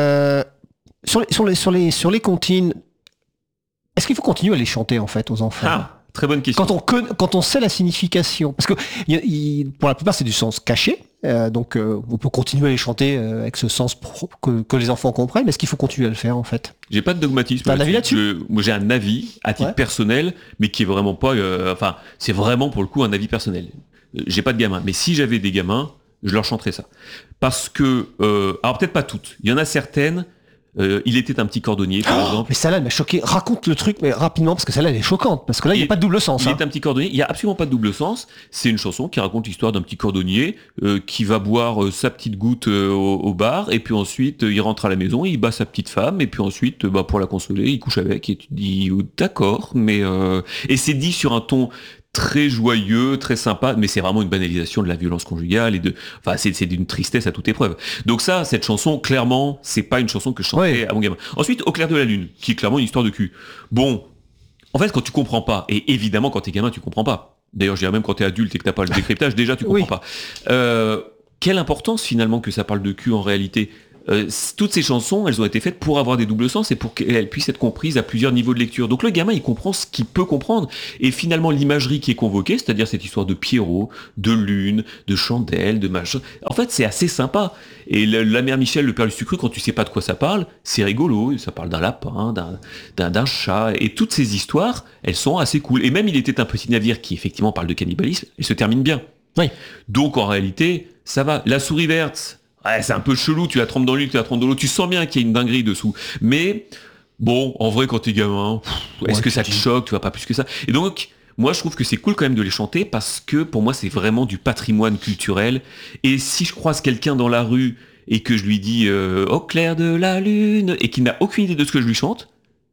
Sur les comptines, est-ce qu'il faut continuer à les chanter en fait aux enfants? Très bonne question. Quand on sait la signification, parce que pour la plupart c'est du sens caché, donc on peut continuer à les chanter avec ce sens que les enfants comprennent, mais est-ce qu'il faut continuer à le faire en fait? J'ai pas de dogmatisme. T'as un avis là-dessus? Moi j'ai un avis à titre personnel, mais qui est vraiment pas... c'est vraiment pour le coup un avis personnel. J'ai pas de gamins, mais si j'avais des gamins, je leur chanterais ça. Parce que... alors peut-être pas toutes, il y en a certaines... Il était un petit cordonnier, par exemple. Mais celle-là, elle m'a choqué. Raconte le truc, mais rapidement, parce que celle-là, elle est choquante. Parce que là, il n'y a pas de double sens. Il est un petit cordonnier. Il n'y a absolument pas de double sens. C'est une chanson qui raconte l'histoire d'un petit cordonnier qui va boire sa petite goutte au bar, et puis ensuite, il rentre à la maison, il bat sa petite femme, et puis ensuite, pour la consoler, il couche avec, et tu te dis, d'accord, mais... Et c'est dit sur un ton très joyeux, très sympa, mais c'est vraiment une banalisation de la violence conjugale c'est d'une tristesse à toute épreuve. Donc ça, cette chanson, clairement, c'est pas une chanson que je chantais à mon gamin. Ensuite, Au clair de la lune, qui est clairement une histoire de cul. Bon, en fait, quand tu comprends pas, et évidemment quand t'es gamin, tu comprends pas. D'ailleurs, je dirais même quand t'es adulte et que t'as pas le décryptage, déjà tu comprends pas. Quelle importance finalement que ça parle de cul en réalité. Toutes ces chansons, elles ont été faites pour avoir des doubles sens et pour qu'elles puissent être comprises à plusieurs niveaux de lecture. Donc le gamin, il comprend ce qu'il peut comprendre. Et finalement, l'imagerie qui est convoquée, c'est-à-dire cette histoire de Pierrot, de lune, de chandelle, de machin, en fait, c'est assez sympa. Et la mère Michel, le père du sucre, quand tu sais pas de quoi ça parle, c'est rigolo. Ça parle d'un lapin, d'un chat. Et toutes ces histoires, elles sont assez cool. Et même Il était un petit navire qui, effectivement, parle de cannibalisme, elle se termine bien. Oui. Donc en réalité, ça va. La souris verte... Ouais, c'est un peu chelou, tu la trempes dans l'huile, tu la trempes dans l'eau, tu sens bien qu'il y a une dinguerie dessous. Mais, bon, en vrai, quand t'es gamin, est-ce que ça te choque, tu vois, pas plus que ça. Et donc, moi, je trouve que c'est cool quand même de les chanter parce que, pour moi, c'est vraiment du patrimoine culturel. Et si je croise quelqu'un dans la rue et que je lui dis Au clair de la lune, et qu'il n'a aucune idée de ce que je lui chante,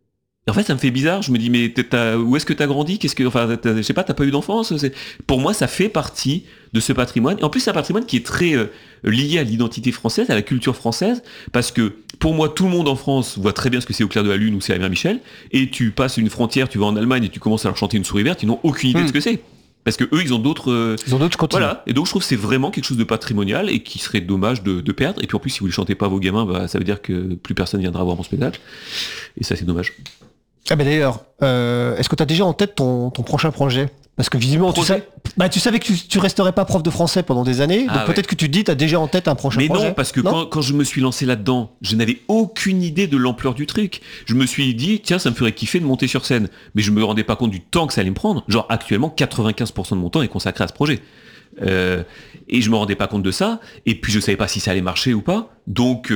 en fait, ça me fait bizarre. Je me dis, mais où est-ce que t'as grandi ? Je sais pas, t'as pas eu d'enfance ? Pour moi, ça fait partie de ce patrimoine. Et en plus, c'est un patrimoine qui est très lié à l'identité française, à la culture française, parce que pour moi, tout le monde en France voit très bien ce que c'est Au clair de la lune ou c'est la mère Michel. Et tu passes une frontière, tu vas en Allemagne et tu commences à leur chanter Une souris verte, ils n'ont aucune idée de ce que c'est. Parce que eux, ils ont d'autres. Voilà. Et donc, je trouve que c'est vraiment quelque chose de patrimonial et qui serait dommage de perdre. Et puis en plus, si vous ne les chantez pas à vos gamins, ça veut dire que plus personne viendra voir mon spectacle. Et ça, c'est dommage. Ah ben d'ailleurs, est-ce que tu as déjà en tête ton prochain projet ? Parce que visiblement, tu savais que tu resterais pas prof de français pendant des années, donc peut-être que tu te dis, tu as déjà en tête un prochain projet. Mais non, parce que quand je me suis lancé là-dedans, je n'avais aucune idée de l'ampleur du truc. Je me suis dit, tiens, ça me ferait kiffer de monter sur scène. Mais je me rendais pas compte du temps que ça allait me prendre. Genre, actuellement, 95% de mon temps est consacré à ce projet. Et je me rendais pas compte de ça. Et puis, je savais pas si ça allait marcher ou pas. Donc,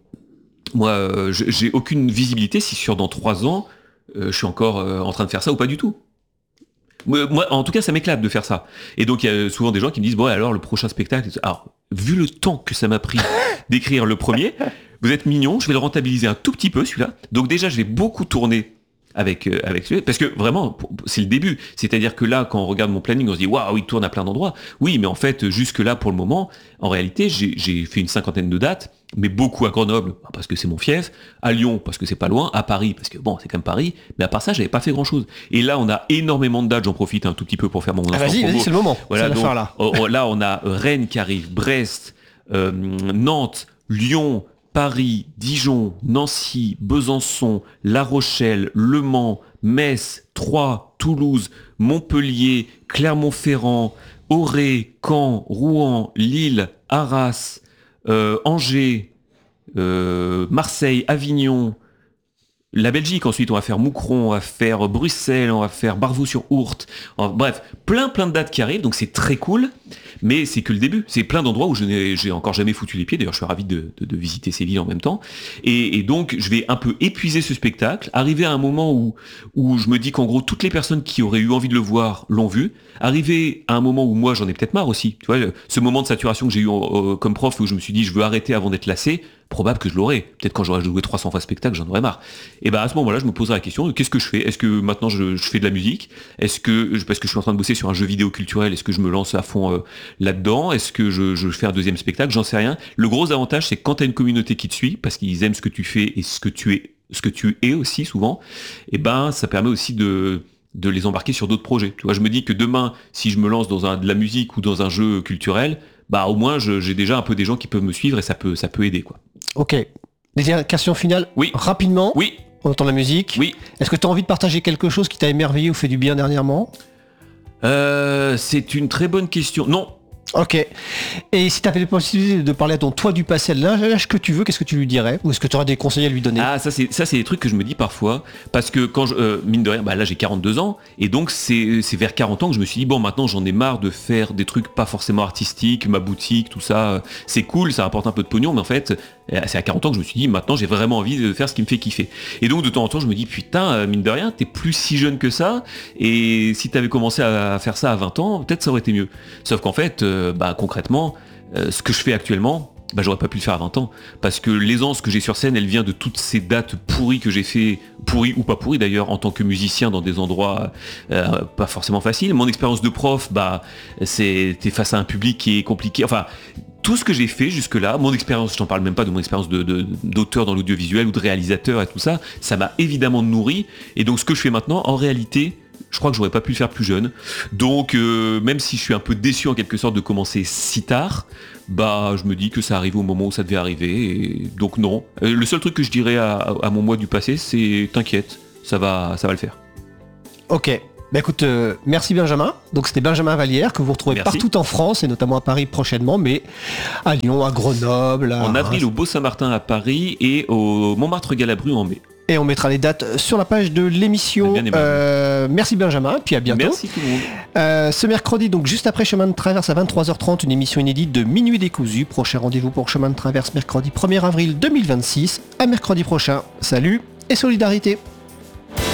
moi, j'ai aucune visibilité si dans 3 ans, je suis encore en train de faire ça ou pas du tout. Moi, en tout cas, ça m'éclate de faire ça. Et donc, il y a souvent des gens qui me disent, bon, alors, le prochain spectacle... Alors, vu le temps que ça m'a pris d'écrire le premier, vous êtes mignon, je vais le rentabiliser un tout petit peu, celui-là. Donc déjà, je vais beaucoup tourner avec celui-là, parce que vraiment, c'est le début. C'est-à-dire que là, quand on regarde mon planning, on se dit, waouh, il tourne à plein d'endroits. Oui, mais en fait, jusque-là, pour le moment, en réalité, j'ai fait une 50aine de dates, mais beaucoup à Grenoble, parce que c'est mon fief, à Lyon, parce que c'est pas loin, à Paris, parce que bon, c'est quand même Paris, mais à part ça, j'avais pas fait grand-chose. Et là, on a énormément de dates, j'en profite un tout petit peu pour faire mon instant promo. Vas-y, c'est le moment. Voilà, donc, là, on a Rennes qui arrive, Brest, Nantes, Lyon, Paris, Dijon, Nancy, Besançon, La Rochelle, Le Mans, Metz, Troyes, Toulouse, Montpellier, Clermont-Ferrand, Auray, Caen, Rouen, Lille, Arras, Angers, Marseille, Avignon, la Belgique. Ensuite, on va faire Moucron, on va faire Bruxelles, on va faire Barvaux-sur-Ourthe. Bref, plein de dates qui arrivent, donc c'est très cool. Mais c'est que le début. C'est plein d'endroits où j'ai encore jamais foutu les pieds. D'ailleurs, je suis ravi de visiter ces villes en même temps. Et donc, je vais un peu épuiser ce spectacle, arriver à un moment où je me dis qu'en gros, toutes les personnes qui auraient eu envie de le voir l'ont vu. Arriver à un moment où moi, j'en ai peut-être marre aussi. Tu vois, ce moment de saturation que j'ai eu comme prof où je me suis dit, je veux arrêter avant d'être lassé, probable que je l'aurais. Peut-être quand j'aurais joué 300 fois ce spectacle, j'en aurais marre. Et ben à ce moment-là, je me poserai la question, qu'est-ce que je fais ? Est-ce que maintenant je fais de la musique ? Est-ce que, parce que je suis en train de bosser sur un jeu vidéo culturel, est-ce que je me lance à fond là-dedans ? Est-ce que je fais un deuxième spectacle ? J'en sais rien. Le gros avantage, c'est que quand tu as une communauté qui te suit, parce qu'ils aiment ce que tu fais et ce que tu es aussi souvent, et ben ça permet aussi de les embarquer sur d'autres projets. Tu vois, je me dis que demain, si je me lance dans de la musique ou dans un jeu culturel, bah au moins j'ai déjà un peu des gens qui peuvent me suivre et ça peut aider, quoi. Ok. Dernière question finale. Oui. Rapidement. Oui. On entend la musique. Oui. Est-ce que tu as envie de partager quelque chose qui t'a émerveillé ou fait du bien dernièrement ? C'est une très bonne question. Non. Ok. Et si tu avais la possibilité de parler à ton toi du passé, l'âge que tu veux, qu'est-ce que tu lui dirais ? Ou est-ce que tu aurais des conseils à lui donner ? Ah, ça c'est des trucs que je me dis parfois, parce que quand mine de rien, là j'ai 42 ans, et donc c'est vers 40 ans que je me suis dit, bon maintenant j'en ai marre de faire des trucs pas forcément artistiques, ma boutique, tout ça, c'est cool, ça rapporte un peu de pognon, mais en fait, C'est à 40 ans que je me suis dit, maintenant j'ai vraiment envie de faire ce qui me fait kiffer. Et donc de temps en temps je me dis, putain, mine de rien, t'es plus si jeune que ça, et si t'avais commencé à faire ça à 20 ans, peut-être ça aurait été mieux. Sauf qu'en fait, concrètement, ce que je fais actuellement, j'aurais pas pu le faire à 20 ans. Parce que l'aisance que j'ai sur scène, elle vient de toutes ces dates pourries que j'ai fait, pourries ou pas pourries d'ailleurs, en tant que musicien dans des endroits pas forcément faciles. Mon expérience de prof, t'es face à un public qui est compliqué. Enfin, tout ce que j'ai fait jusque-là, mon expérience, je t'en parle même pas de mon expérience d'auteur dans l'audiovisuel ou de réalisateur et tout ça, ça m'a évidemment nourri. Et donc ce que je fais maintenant, en réalité, je crois que j'aurais pas pu le faire plus jeune. Donc même si je suis un peu déçu en quelque sorte de commencer si tard, je me dis que ça arrive au moment où ça devait arriver. Et donc non. Le seul truc que je dirais à mon moi du passé, c'est t'inquiète, ça va le faire. Ok. Écoute, merci Benjamin. Donc c'était Benjamin Vallière que vous retrouvez partout en France et notamment à Paris prochainement, mais à Lyon, à Grenoble. En avril au Beau-Saint-Martin à Paris et au Montmartre-Galabru en mai. Et on mettra les dates sur la page de l'émission. Merci Benjamin, puis à bientôt. Merci tout le monde. Ce mercredi, donc juste après Chemin de Traverse à 23h30, une émission inédite de Minuit décousu. Prochain rendez-vous pour Chemin de Traverse mercredi 1er avril 2026. À mercredi prochain. Salut et solidarité.